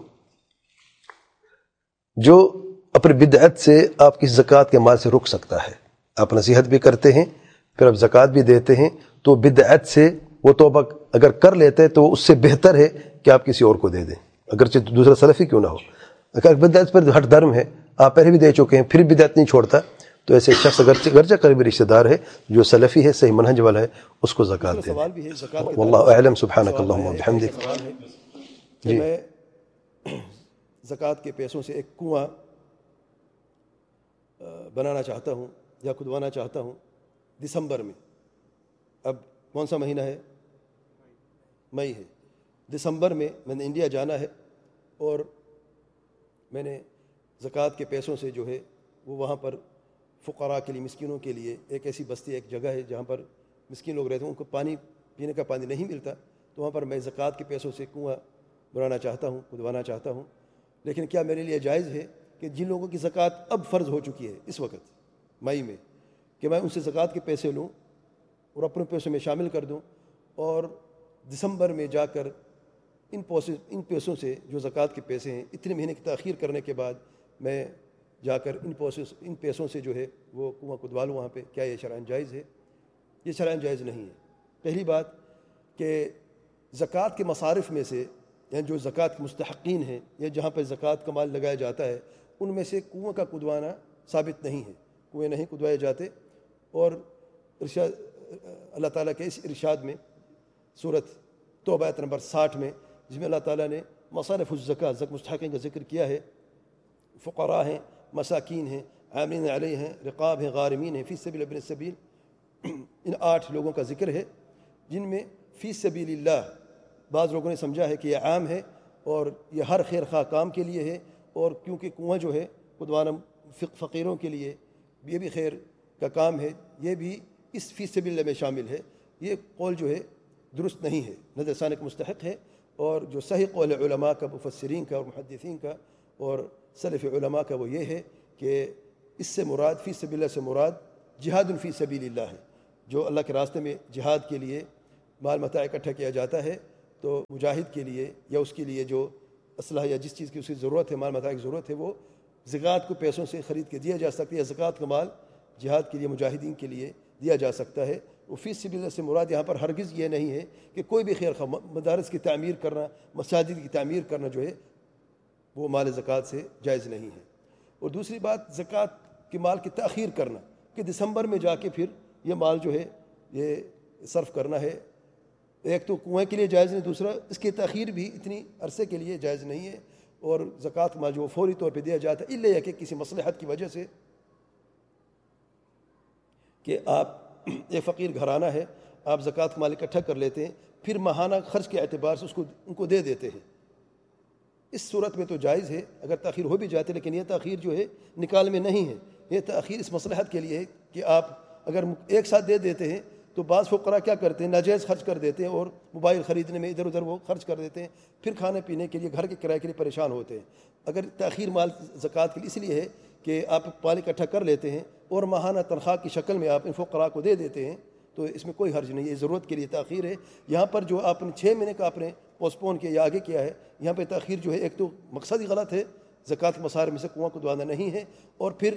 جو اپنے بدعت سے آپ کی زکوٰۃ کے مال سے رک سکتا ہے. آپ نصیحت بھی کرتے ہیں، پھر آپ زکوٰۃ بھی دیتے ہیں، تو بدعت سے وہ توبہ اگر کر لیتے ہیں تو اس سے بہتر ہے کہ آپ کسی اور کو دے دیں، اگرچہ دوسرا سلفی کیوں نہ ہو. اگر بدعت پر ہٹ درم ہے، آپ پہلے بھی دے چکے ہیں، پھر بدعت نہیں چھوڑتا، تو ایسے شخص اگرچہ قریبی رشتہ دار ہے، جو سلفی ہے، صحیح منہج والا ہے، اس کو زکوٰۃ دے دیں. واللہ اعلم. سبحانک اللہم و بحمدک. جی، میں زکوٰۃ کے پیسوں سے ایک کنواں بنانا چاہتا ہوں یا کھدوانا چاہتا ہوں دسمبر میں. اب کون سا مہینہ ہے؟ مئی ہے. دسمبر میں نے انڈیا جانا ہے، اور میں نے زکوٰۃ کے پیسوں سے جو ہے وہ وہاں پر فقراء کے لیے، مسکینوں کے لیے، ایک ایسی بستی، ایک جگہ ہے جہاں پر مسکین لوگ رہتے ہیں، ان کو پانی پینے کا پانی نہیں ملتا، تو وہاں پر میں زکوٰۃ کے پیسوں سے کنواں بنانا چاہتا ہوں، کھدوانا چاہتا ہوں. لیکن کیا میرے لیے جائز ہے کہ جن لوگوں کی زکوٰۃ اب فرض ہو چکی ہے اس وقت مئی میں، کہ میں ان سے زکوٰۃ کے پیسے لوں اور اپنے پیسوں میں شامل کر دوں، اور دسمبر میں جا کر ان پیسوں سے جو زکوٰۃ کے پیسے ہیں، اتنے مہینے کی تاخیر کرنے کے بعد میں جا کر ان پیسوں سے جو ہے وہ کنواں کھدوا لوں وہاں پہ؟ کیا یہ شرعاً جائز ہے؟ یہ شرعاً جائز نہیں ہے. پہلی بات کہ زکوٰۃ کے مصارف میں سے، یعنی جو زکوٰۃ کے مستحقین ہیں یا جہاں پہ زکوٰۃ کا مال لگایا جاتا ہے، ان میں سے کنواں کا کھدوانا ثابت نہیں ہے. کنویں نہیں کھدوائے جاتے. اور ارشاد اللہ تعالیٰ کے اس ارشاد میں سورۃ توبہ آیت نمبر 60 میں، جس میں اللہ تعالیٰ نے مصارف الزکوٰۃ، مستحقین کا ذکر کیا ہے، فقراء ہیں، مساکین ہیں، عاملین علیہ ہیں، رقاب ہیں، غارمین ہیں، فی سبیل ابن السبیل، ان 8 لوگوں کا ذکر ہے، جن میں فی سبیل اللہ بعض لوگوں نے سمجھا ہے کہ یہ عام ہے اور یہ ہر خیر خواہ کام کے لیے ہے، اور کیونکہ کنواں جو ہے کھدوانا فقیروں کے لیے یہ بھی خیر کا کام ہے، یہ بھی اس فی سبیل اللہ میں شامل ہے. یہ قول جو ہے درست نہیں ہے، نظر ثانی کا مستحق ہے. اور جو صحیح قول علماء کا، مفسرین کا اور محدثین کا اور سلف علماء کا، وہ یہ ہے کہ اس سے مراد، فی سبیل اللہ سے مراد جہاد فی سبیل اللہ ہے. جو اللہ کے راستے میں جہاد کے لیے مال متاع اکٹھا کیا جاتا ہے تو مجاہد کے لیے یا اس کے لیے جو اسلحہ یا جس چیز کی اس کی ضرورت ہے، مال متاع کی ضرورت ہے، وہ زکوٰۃ کو پیسوں سے خرید کے دیا جا سکتا ہے، یا زکوٰۃ کا مال جہاد کے لیے مجاہدین کے لیے دیا جا سکتا ہے۔ وہ فی سبیل اللہ سے مراد یہاں پر ہرگز یہ نہیں ہے کہ کوئی بھی خیر خواہ مدارس کی تعمیر کرنا، مساجد کی تعمیر کرنا جو ہے وہ مال زکوٰۃ سے جائز نہیں ہے۔ اور دوسری بات، زکوٰۃ کے مال کی تاخیر کرنا کہ دسمبر میں جا کے پھر یہ مال جو ہے یہ صرف کرنا ہے، ایک تو کنویں کے لیے جائز نہیں، دوسرا اس کی تاخیر بھی اتنی عرصے کے لیے جائز نہیں ہے۔ اور زکوٰۃ کا مال جو فوری طور پہ دیا جاتا ہے، الا یہ کہ کسی مصلحت کی وجہ سے کہ آپ ایک فقیر گھرانہ ہے، آپ زکوٰۃ کا مال اکٹھا کر لیتے ہیں، پھر ماہانہ خرچ کے اعتبار سے ان کو دے دیتے ہیں، اس صورت میں تو جائز ہے اگر تاخیر ہو بھی جاتی ہے، لیکن یہ تاخیر جو ہے نکال میں نہیں ہے، یہ تاخیر اس مصلحت کے لیے ہے کہ آپ اگر ایک ساتھ دے دیتے ہیں تو بعض فقراء کیا کرتے ہیں، ناجائز خرچ کر دیتے ہیں اور موبائل خریدنے میں ادھر ادھر وہ خرچ کر دیتے ہیں، پھر کھانے پینے کے لیے، گھر کے کرائے کے لیے پریشان ہوتے ہیں۔ اگر تاخیر مال زکوٰۃ کے لیے اس لیے ہے کہ آپ مال اکٹھا کر لیتے ہیں اور ماہانہ تنخواہ کی شکل میں آپ ان فقراء کو دے دیتے ہیں تو اس میں کوئی حرج نہیں ہے، یہ ضرورت کے لیے تاخیر ہے۔ یہاں پر جو آپ نے 6 مہینے کا آپ نے پوسٹ پون کیا یا آگے کیا ہے، یہاں پہ تاخیر جو ہے ایک تو مقصد ہی غلط ہے، زکوٰۃ کے مصارف میں سے کنواں کو دوانا نہیں ہے، اور پھر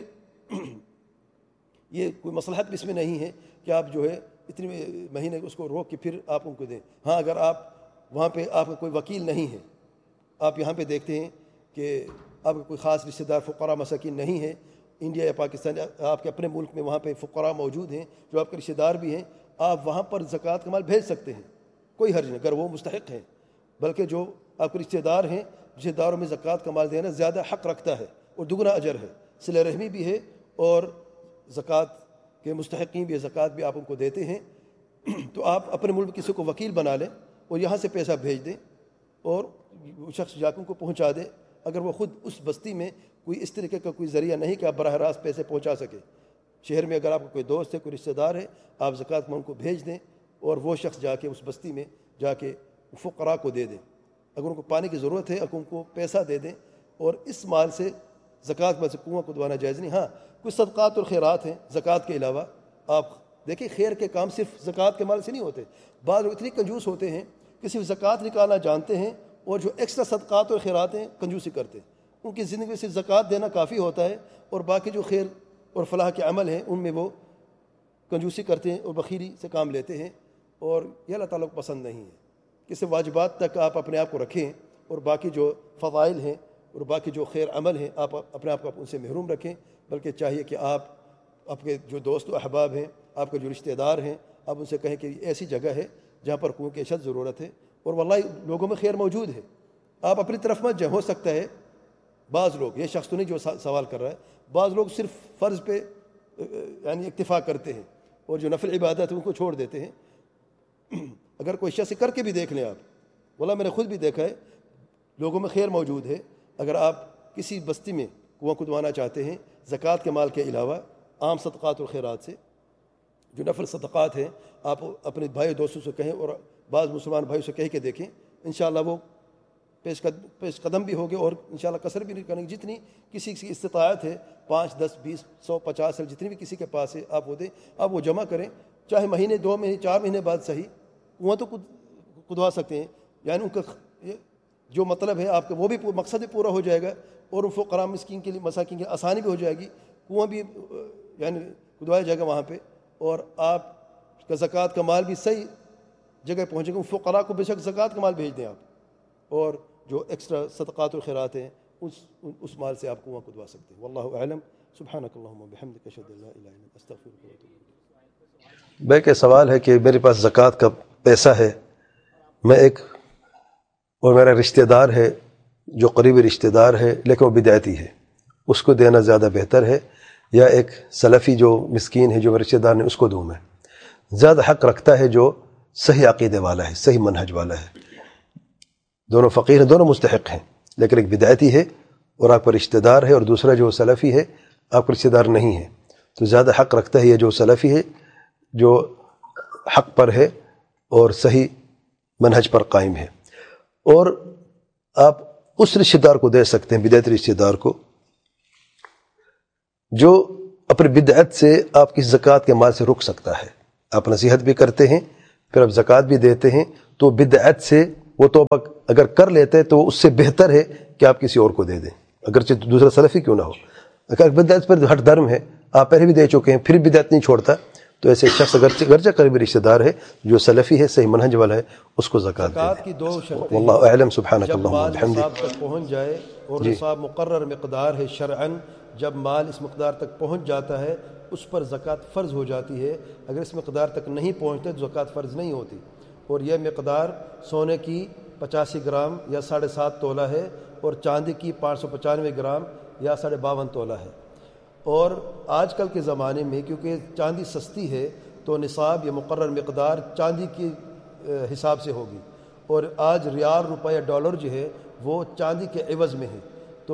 یہ کوئی مصلحت بھی اس میں نہیں ہے کہ آپ جو ہے اتنے مہینے اس کو روک کے پھر آپ ان کو دیں۔ ہاں اگر آپ وہاں پہ آپ کا کوئی وکیل نہیں ہے، آپ یہاں پہ دیکھتے ہیں کہ آپ کا کوئی خاص رشتہ دار فقراء مساکین نہیں ہے، انڈیا یا پاکستان آپ کے اپنے ملک میں وہاں پہ فقراء موجود ہیں جو آپ کے رشتہ دار بھی ہیں، آپ وہاں پر زکوٰۃ کا مال بھیج سکتے ہیں، کوئی حرج نہیں اگر وہ مستحق ہیں، بلکہ جو آپ کے رشتہ دار ہیں، رشتہ داروں میں زکوٰۃ کا مال دینا زیادہ حق رکھتا ہے اور دگنا اجر ہے، صلہ رحمی بھی ہے اور زکوٰۃ کے مستحقین بھی، زکوٰۃ بھی آپ ان کو دیتے ہیں۔ تو آپ اپنے ملک کسی کو وکیل بنا لیں اور یہاں سے پیسہ بھیج دیں اور وہ شخص جا کے ان کو پہنچا دے، اگر وہ خود اس بستی میں کوئی اس طریقے کا کوئی ذریعہ نہیں کہ آپ براہ راست پیسے پہنچا سکے، شہر میں اگر آپ کا کوئی دوست ہے، کوئی رشتہ دار ہے، آپ زکوٰۃ میں ان کو بھیج دیں اور وہ شخص جا کے اس بستی میں جا کے فقراء کو دے دیں، اگر ان کو پانی کی ضرورت ہے اگر ان کو پیسہ دے دیں، اور اس مال سے زکوٰۃ میں سے کنواں کو دوانا جائز نہیں۔ ہاں کچھ صدقات اور خیرات ہیں زکوٰۃ کے علاوہ، آپ دیکھیں خیر کے کام صرف زکوٰۃ کے مال سے نہیں ہوتے، بعض لوگ اتنی کنجوس ہوتے ہیں کہ صرف زکوٰۃ نکالنا جانتے ہیں اور جو ایکسٹرا صدقات اور خیرات ہیں کنجوسی کرتے ہیں، ان کی زندگی میں صرف زکوٰۃ دینا کافی ہوتا ہے اور باقی جو خیر اور فلاح کے عمل ہیں ان میں وہ کنجوسی کرتے ہیں اور بخیلی سے کام لیتے ہیں، اور یہ اللہ تعالیٰ کو پسند نہیں ہے کہ صرف واجبات تک آپ اپنے آپ کو رکھیں اور باقی جو فضائل ہیں اور باقی جو خیر عمل ہیں آپ اپنے آپ کو ان سے محروم رکھیں، بلکہ چاہیے کہ آپ کے جو دوست و احباب ہیں، آپ کے جو رشتہ دار ہیں، آپ ان سے کہیں کہ ایسی جگہ ہے جہاں پر کنویں کی اشد ضرورت ہے اور واللہ لوگوں میں خیر موجود ہے، آپ اپنی طرف مت جائیں، ہو سکتا ہے بعض لوگ، یہ شخص تو نہیں جو سوال کر رہا ہے، بعض لوگ صرف فرض پہ یعنی اکتفا کرتے ہیں اور جو نفل عبادت ہے ان کو چھوڑ دیتے ہیں۔ اگر کوئی شخص کر کے بھی دیکھ لیں آپ، واللہ میں نے خود بھی دیکھا ہے، لوگوں میں خیر موجود ہے۔ اگر آپ کسی بستی میں کنواں کھدوانا چاہتے ہیں زکوٰۃ کے مال کے علاوہ عام صدقات اور خیرات سے، جو نفل صدقات ہیں، آپ اپنے بھائی دوستوں سے کہیں اور بعض مسلمان بھائیوں سے کہہ کے دیکھیں، انشاءاللہ وہ پیش قدم بھی ہوگے اور انشاءاللہ کثر بھی نہیں کریں گے۔ جتنی کسی کی استطاعت ہے، 5 10 20 100 50 جتنی بھی کسی کے پاس ہے آپ وہ دیں، آپ وہ جمع کریں، چاہے مہینے 2 مہینے 4 مہینے بعد صحیح، کنواں تو کھدوا سکتے ہیں، یعنی ان کا جو مطلب ہے آپ کا وہ بھی مقصد بھی پورا ہو جائے گا اور ان فقراء مسکین کے لیے مساکین کے آسانی بھی ہو جائے گی، کنواں بھی یعنی کھدوایا جائے گا وہاں پہ، اور آپ کا زکوٰۃ کا مال بھی صحیح جگہ پہنچے گا۔ فقراء کو بے شک زکوٰۃ کا مال بھیج دیں آپ، اور جو ایکسٹرا صدقات و خیرات ہیں اس مال سے آپ کنواں کھدوا سکتے ہیں۔ واللہ اعلم۔ سبحانک اللہم وبحمدک اشہد ان لا الہ الا انت استغفرک واتوب الیک۔ بھائی کہ سوال ہے کہ میرے پاس زکوٰۃ کا پیسہ ہے، میں ایک اور میرا رشتہ دار ہے جو قریبی رشتہ دار ہے لیکن وہ بدعتی ہے، اس کو دینا زیادہ بہتر ہے یا ایک سلفی جو مسکین ہے جو میرے رشتہ دار نے اس کو دوں؟ میں زیادہ حق رکھتا ہے جو صحیح عقیدے والا ہے، صحیح منہج والا ہے، دونوں فقیر ہیں، دونوں مستحق ہیں، لیکن ایک بدعتی ہے اور آپ کا رشتہ دار ہے اور دوسرا جو سلفی ہے آپ کا رشتہ دار نہیں ہے، تو زیادہ حق رکھتا ہے یہ جو سلفی ہے جو حق پر ہے اور صحیح منہج پر قائم ہے، اور آپ اس رشتہ دار کو دے سکتے ہیں، بدعتی رشتہ دار کو، جو اپنی بدعت سے آپ کی زکوٰۃ کے مال سے رک سکتا ہے، آپ نصیحت بھی کرتے ہیں پھر آپ زکوٰۃ بھی دیتے ہیں، تو بدعت سے وہ توبہ اگر کر لیتے ہیں تو اس سے بہتر ہے کہ آپ کسی اور کو دے دیں، اگرچہ دوسرا سلفی کیوں نہ ہو. اگر بدعت پر ہٹ درم ہے، آپ پہلے بھی دے چکے ہیں پھر بدعت نہیں چھوڑتا، تو ایسے شخص اگرچہ قریبی رشتہ دار ہے جو سلفی ہے، صحیح منہج والا ہے، اس کو زکوٰۃ دے. زکوٰۃ کی دو شرطیں واللہ اعلم. سبحانک جب اللہم مال وبحمدک. نصاب تک پہنچ جائے، اور نصاب مقرر مقدار ہے شرعاً، جب مال اس مقدار تک پہنچ جاتا ہے اس پر زکوٰۃ فرض ہو جاتی ہے. اگر اس مقدار تک نہیں پہنچتے تو زکوٰۃ فرض نہیں ہوتی. اور یہ مقدار سونے کی 85 گرام یا 7.5 تولہ ہے، اور چاندی کی 595 گرام یا 52.5 تولہ ہے. اور آج کل کے زمانے میں کیونکہ چاندی سستی ہے تو نصاب یا مقرر مقدار چاندی کے حساب سے ہوگی، اور آج ریال، روپے یا ڈالر جو ہے وہ چاندی کے عوض میں ہے. تو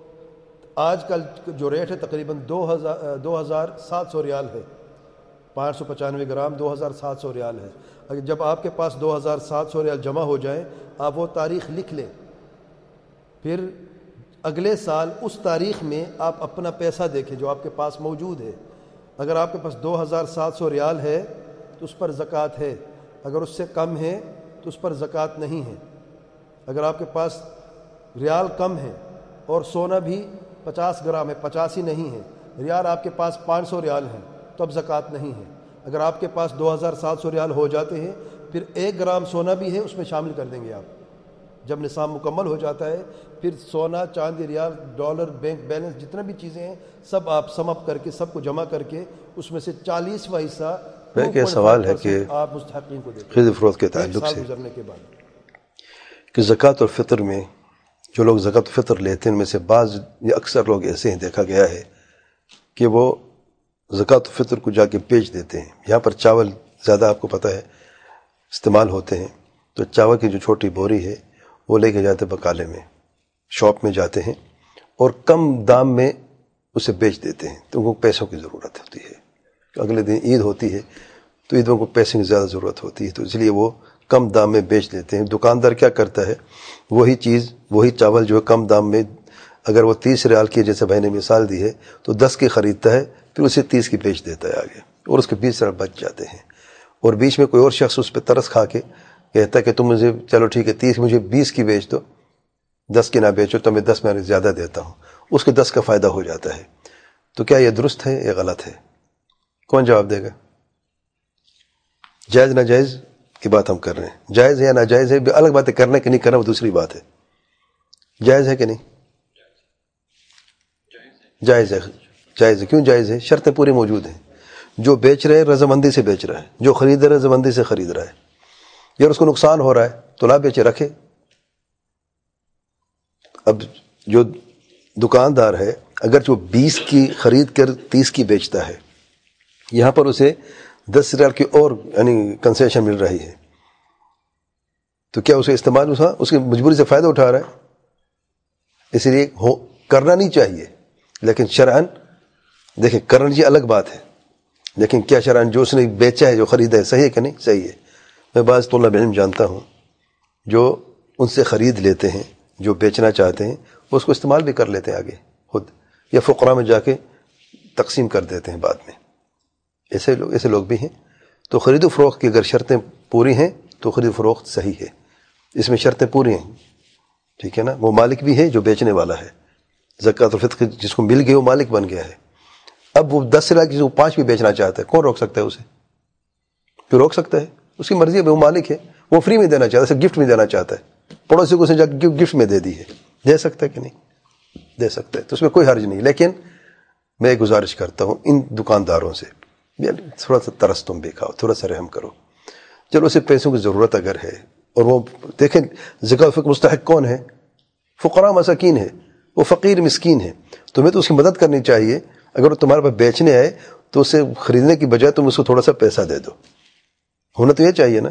آج کل جو ریٹ ہے تقریباً 2700 ریال ہے. 595 گرام 2700 ریال ہے. اگر جب آپ کے پاس 2700 ریال جمع ہو جائیں، آپ وہ تاریخ لکھ لیں، پھر اگلے سال اس تاریخ میں آپ اپنا پیسہ دیکھیں جو آپ کے پاس موجود ہے. اگر آپ کے پاس 2700 ریال ہے تو اس پر زکوٰۃ ہے، اگر اس سے کم ہے تو اس پر زکوٰۃ نہیں ہے. اگر آپ کے پاس ریال کم ہے اور سونا بھی 50 گرام ہے، 85 نہیں ہے، ریال آپ کے پاس 500 ریال ہیں تو اب زکوٰۃ نہیں ہے. اگر آپ کے پاس 2700 ریال ہو جاتے ہیں پھر 1 گرام سونا بھی ہے، اس میں شامل کر دیں گے آپ. جب نصاب مکمل ہو جاتا ہے پھر سونا، چاندی، ریال، ڈالر، بینک بیلنس، جتنا بھی چیزیں ہیں سب آپ سم اپ کر کے، سب کو جمع کر کے اس میں سے 40واں حصہ یہ سوال ہے کہ آپ مستحقین کو دیتے ہیں خرید فروخت کے تعلق سال سے گزرنے کے بعد. کہ زکوٰۃ اور فطر میں جو لوگ زکوٰۃ و فطر لیتے ہیں ان میں سے بعض یا اکثر لوگ ایسے ہیں، دیکھا گیا ہے کہ وہ زکوٰۃ و فطر کو جا کے بیچ دیتے ہیں. یہاں پر چاول زیادہ آپ کو پتہ ہے استعمال ہوتے ہیں، تو چاول کی جو چھوٹی بوری ہے وہ لے کے جاتے بقالے میں، شاپ میں جاتے ہیں اور کم دام میں اسے بیچ دیتے ہیں. تو ان کو پیسوں کی ضرورت ہوتی ہے، اگلے دن عید ہوتی ہے تو عیدوں کو پیسے کی زیادہ ضرورت ہوتی ہے، تو اس لیے وہ کم دام میں بیچ دیتے ہیں. دکاندار کیا کرتا ہے، وہی چیز، وہی چاول جو ہے کم دام میں، اگر وہ 30 ریال کی جیسے بھائی نے مثال دی ہے تو 10 کی خریدتا ہے، پھر اسے 30 کی بیچ دیتا ہے آگے، اور اس کے 20 ریال بچ جاتے ہیں. اور بیچ میں کوئی اور شخص اس پہ ترس کھا کے کہتا ہے کہ تم مجھے چلو ٹھیک ہے 30 مجھے 20 کی بیچ دو، 10 کی نہ بیچو تو میں 10 میں زیادہ دیتا ہوں، اس کے 10 کا فائدہ ہو جاتا ہے. تو کیا یہ درست ہے یا غلط ہے؟ کون جواب دے گا؟ جائز ناجائز کی بات ہم کر رہے ہیں. جائز ہے یا ناجائز ہے الگ بات ہے، کرنے کہ نہیں کرنا وہ دوسری بات ہے. جائز ہے کہ نہیں؟ جائز ہے. جائز ہے. کیوں جائز ہے؟ شرطیں پوری موجود ہیں. جو بیچ رہے رضامندی سے بیچ رہا ہے، جو خرید رہے رضامندی سے خرید رہا ہے. یار اس کو نقصان ہو رہا ہے تو نہ بیچے، رکھے. اب جو دکاندار ہے اگر جو 20 کی خرید کر 30 کی بیچتا ہے، یہاں پر اسے 10 ریال کی اور یعنی کنسیشن مل رہی ہے، تو کیا اسے استعمال اس کی مجبوری سے فائدہ اٹھا رہا ہے؟ اس لیے کرنا نہیں چاہیے. لیکن شرعاً دیکھیں کرنا یہ الگ بات ہے، لیکن کیا شرعاً جو اس نے بیچا ہے جو خریدا ہے صحیح ہے کہ نہیں؟ صحیح ہے. میں بعض طلباء علم جانتا ہوں جو ان سے خرید لیتے ہیں، جو بیچنا چاہتے ہیں وہ اس کو استعمال بھی کر لیتے ہیں آگے خود، یا فقراء میں جا کے تقسیم کر دیتے ہیں بعد میں. ایسے لوگ بھی ہیں. تو خرید و فروخت کی اگر شرطیں پوری ہیں تو خرید و فروخت صحیح ہے، اس میں شرطیں پوری ہیں، ٹھیک ہے نا. وہ مالک بھی ہے جو بیچنے والا ہے، زکوٰۃ الفطر جس کو مل گئی وہ مالک بن گیا ہے. اب وہ 10 ریال کی 5 بھی بیچنا چاہتا ہے، کون روک سکتا ہے اسے؟ کوئی روک سکتا ہے؟ اس کی مرضی ہے، وہ مالک ہے، وہ فری میں دینا چاہتا ہے، گفٹ میں دینا چاہتا ہے، پڑوسی کو اسے جا کے گفٹ میں دے دی ہے، دے سکتا ہے کہ نہیں؟ دے سکتا ہے. تو اس میں کوئی حرج نہیں. لیکن میں گزارش کرتا ہوں ان دکانداروں سے تھوڑا سا ترس تم بھی کھاؤ، تھوڑا سا رحم کرو. چلو اسے پیسوں کی ضرورت اگر ہے، اور وہ دیکھیں زکوٰۃ فطر مستحق کون ہے؟ فقراء مساکین ہے، وہ فقیر مسکین ہے. تمہیں تو اس کی مدد کرنی چاہیے. اگر وہ تمہارے پاس بیچنے آئے تو اسے خریدنے کی بجائے تم اس کو تھوڑا سا پیسہ دے دو. ہونا تو یہ چاہیے نا.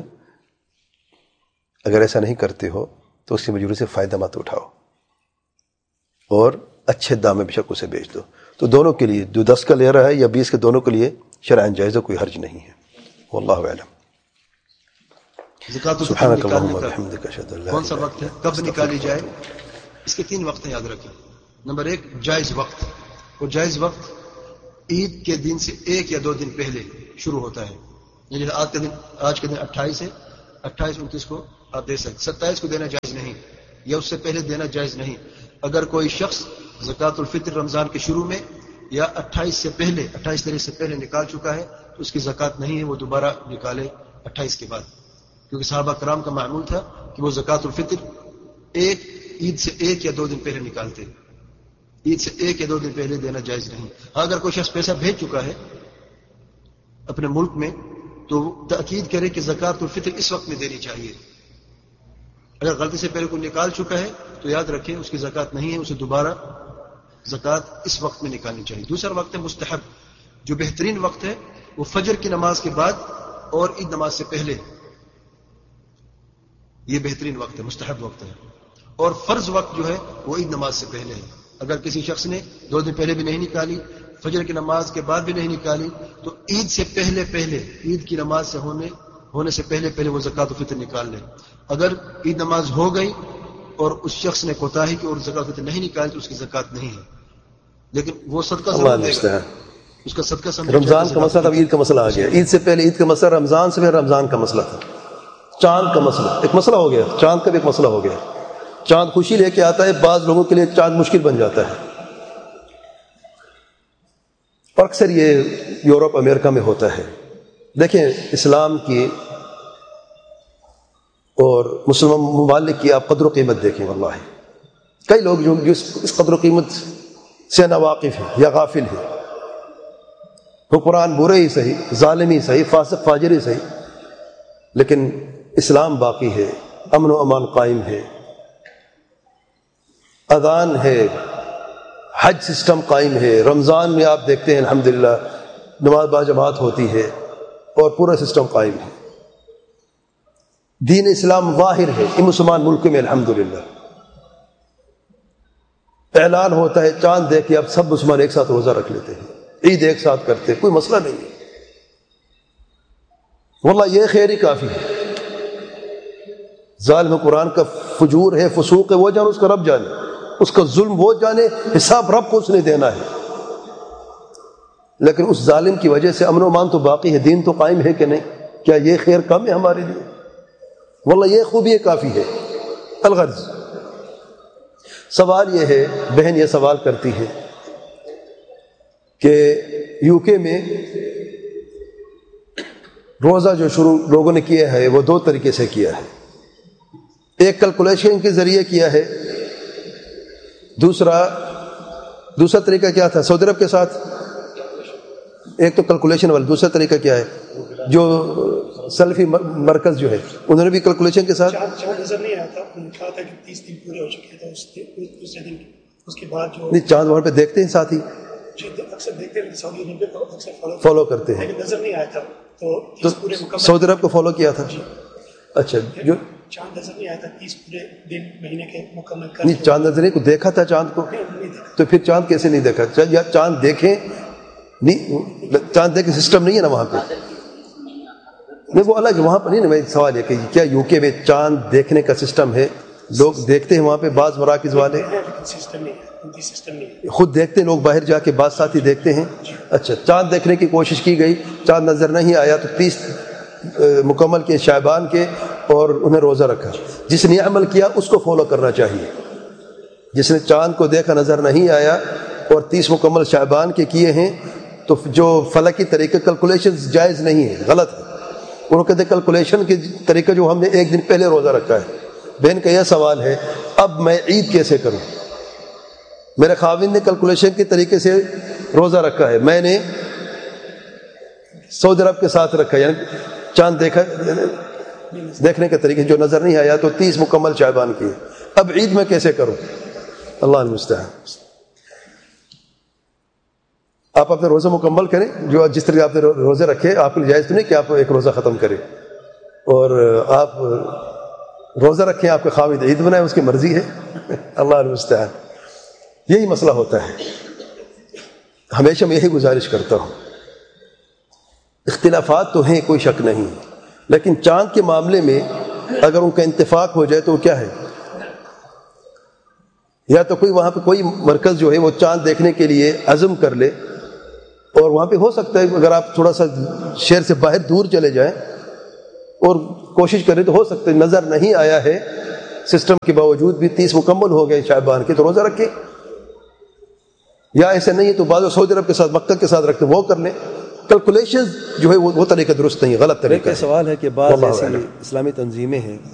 اگر ایسا نہیں کرتے ہو تو اس کی مجبوری سے فائدہ مت اٹھاؤ اور اچھے دام میں بے شک اسے بیچ دو. تو دونوں کے لیے جو 10 کا لے رہا ہے یا 20 کے، دونوں کے لیے شرعاً جائز ہے، کوئی حرج نہیں ہے. واللہ اعلم. زکوٰۃ سبحانک اللہم وبحمدک اشہد ان لا کون سا وقت ہے، کب نکالی جائے؟ اس کے 3 وقت ہیں، یاد رکھیں. نمبر 1 جائز وقت، اور جائز وقت عید کے دن سے 1 یا 2 دن پہلے شروع ہوتا ہے. یعنی آج کے دن 28 ہے، 28 29 کو آپ دے سکتے، 27 کو دینا جائز نہیں، یا اس سے پہلے دینا جائز نہیں۔ اگر کوئی شخص زکوٰۃ الفطر رمضان کے شروع میں یا 28 سے پہلے، 28 تاریخ سے پہلے نکال چکا ہے تو اس کی زکوٰۃ نہیں ہے، وہ دوبارہ نکالے 28 کے بعد، کیونکہ صحابہ کرام کا معمول تھا کہ وہ زکوٰۃ الفطر عید سے 1 یا 2 دن پہلے نکالتے، عید سے 1 یا 2 دن پہلے دینا جائز نہیں۔ ہاں اگر کوئی شخص پیسہ بھیج چکا ہے اپنے ملک میں تو تاکید کرے کہ زکوٰۃ الفطر اس وقت میں دینی چاہیے۔ اگر غلطی سے پہلے کوئی نکال چکا ہے تو یاد رکھیں اس کی زکوٰۃ نہیں ہے، اسے دوبارہ زکوٰۃ اس وقت میں نکالنی چاہیے۔ دوسرا وقت ہے مستحب، جو بہترین وقت ہے وہ فجر کی نماز کے بعد اور عید نماز سے پہلے، یہ بہترین وقت ہے، مستحب وقت ہے۔ اور فرض وقت جو ہے وہ عید نماز سے پہلے ہے۔ اگر کسی شخص نے 2 دن پہلے بھی نہیں نکالی، فجر کی نماز کے بعد بھی نہیں نکالی، تو عید سے پہلے عید کی نماز سے ہونے سے پہلے وہ زکوٰۃ الفطر نکال لے۔ اگر عید نماز ہو گئی اور اس شخص نے کوتاہی کی اور زکوٰۃ الفطر نہیں نکالی تو اس کی زکوٰۃ نہیں ہے، لیکن وہ صدقہ ضرور دے گا، اس کا صدقہ سمجھ۔ رمضان کا مسئلہ تھا، عید کا مسئلہ آ گیا، عید سے پہلے عید کا مسئلہ، رمضان سے پہلے رمضان کا مسئلہ تھا، چاند کا مسئلہ ایک مسئلہ ہو گیا، چاند کا بھی ایک مسئلہ ہو گیا۔ چاند خوشی لے کے آتا ہے، بعض لوگوں کے لیے چاند مشکل بن جاتا ہے، اور اکثر یہ یورپ امریکہ میں ہوتا ہے۔ دیکھیں اسلام کی اور مسلمان ممالک کی آپ قدر و قیمت دیکھیں، واللہ کئی لوگ جو اس قدر و قیمت سے ناواقف ہیں یا غافل ہیں، حکمران برے ہی صحیح، ظالم ہی صحیح، فاسق فاجر ہی صحیح، لیکن اسلام باقی ہے، امن و امان قائم ہے، اذان ہے، حج سسٹم قائم ہے، رمضان میں آپ دیکھتے ہیں الحمدللہ نماز باجماعت ہوتی ہے اور پورا سسٹم قائم ہے، دین اسلام ظاہر ہے ان مسلمان ملکوں میں الحمدللہ۔ اعلان ہوتا ہے چاند دیکھ کے اب سب مسلمان ایک ساتھ روزہ رکھ لیتے ہیں، عید ایک ساتھ کرتے ہیں، کوئی مسئلہ نہیں ہے، واللہ یہ خیر ہی کافی ہے۔ ظالم قرآن کا فجور ہے، فسوق ہے، وہ جانے، اس کا رب جانے، اس کا ظلم وہ جانے، حساب رب کو اس نے دینا ہے، لیکن اس ظالم کی وجہ سے امن و امان تو باقی ہے، دین تو قائم ہے کہ نہیں؟ کیا یہ خیر کم ہے ہمارے لیے؟ واللہ یہ خوبی کافی ہے۔ الغرض سوال یہ ہے، بہن یہ سوال کرتی ہے کہ یو کے میں روزہ جو شروع لوگوں نے کیا ہے وہ 2 طریقے سے کیا ہے، ایک کیلکولیشن کے ذریعے کیا ہے، دوسرا طریقہ کیا تھا سعودی عرب کے ساتھ، ایک تو کیلکولیشن والا، دوسرا طریقہ کیا ہے جو سلفی مرکز جو ہے انہوں نے بھی کیلکولیشن کے ساتھ۔ چاند نظر نہیں آیا تھا، انہوں نے کہا تھا کہ 30 دن پورے ہو چکے تھے دوسرے دن، اس کے بعد جو نہیں چاند وہاں پہ دیکھتے ہیں ساتھی، اکثر دیکھتے ہیں سعودی عرب کو اکثر فالو کرتے ہیں، لیکن نظر نہیں آیا تھا تو پورے مکمل سعودی عرب کو فالو کیا تھا۔ اچھا جو چاند نظر نہیں آیا تھا 30 پورے دن مہینے کے مکمل کر نہیں چاند نظر نہیں کو دیکھا تھا چاند کو، تو پھر چاند کیسے نہیں دیکھا؟ یا چاند دیکھیں نہیں، چاند دیکھیں سسٹم نہیں ہے نا وہاں پہ، نہیں وہ الگ وہاں پر نہیں نا۔ میں سوال یہ کہ کیا یو کے میں چاند دیکھنے کا سسٹم ہے؟ لوگ دیکھتے ہیں وہاں پہ، بعض مراکز والے خود دیکھتے ہیں، لوگ باہر جا کے بعض ساتھی دیکھتے ہیں۔ اچھا چاند دیکھنے کی کوشش کی گئی، چاند نظر نہیں آیا تو 30 مکمل کے شعبان کے اور انہیں روزہ رکھا۔ جس نے عمل کیا اس کو فالو کرنا چاہیے، جس نے چاند کو دیکھا نظر نہیں آیا اور 30 مکمل شعبان کے کیے ہیں تو جو فلکی طریقہ کیلکولیشن جائز نہیں ہے، غلط ہے۔ انہوں کہتے ہیں کیلکولیشن کے طریقہ جو ہم نے 1 دن پہلے روزہ رکھا ہے۔ بہن کا یہ سوال ہے اب میں عید کیسے کروں؟ میرے خاوند نے کیلکولیشن کے طریقے سے روزہ رکھا ہے، میں نے سعودی عرب کے ساتھ رکھا، یعنی چاند دیکھنے کے طریقے جو نظر نہیں آیا تو 30 مکمل شعبان کیے، اب عید میں کیسے کروں؟ اللہ المستعان۔ آپ اپنے روزہ مکمل کریں، جو جس طرح آپ نے روزے رکھے آپ کے لیے جائز تو نہیں کہ آپ ایک روزہ ختم کریں، اور آپ روزہ رکھیں، آپ کے خاوند عید بنائیں، اس کی مرضی ہے، اللہ المستعان۔ یہی مسئلہ ہوتا ہے، ہمیشہ میں یہی گزارش کرتا ہوں، اختلافات تو ہیں کوئی شک نہیں، لیکن چاند کے معاملے میں اگر ان کا اتفاق ہو جائے تو وہ کیا ہے، یا تو کوئی وہاں پہ کوئی مرکز جو ہے وہ چاند دیکھنے کے لیے عزم کر لے اور وہاں پہ ہو سکتا ہے اگر آپ تھوڑا سا شہر سے باہر دور چلے جائیں اور کوشش کریں تو ہو سکتا ہے نظر نہیں آیا ہے سسٹم کے باوجود بھی 30 مکمل ہو گئے شعبان کے تو روزہ رکھیں، یا ایسے نہیں ہے تو بعض سعودی عرب کے ساتھ مکہ کے ساتھ رکھتے وہ کر لیں. کیلکولیشن جو ہے وہ طریقہ درست نہیں، غلط طریقہ ایک ہے. سوال ہے کہ بعض واللہ ایسی اعلم. اسلامی تنظیمیں ہیں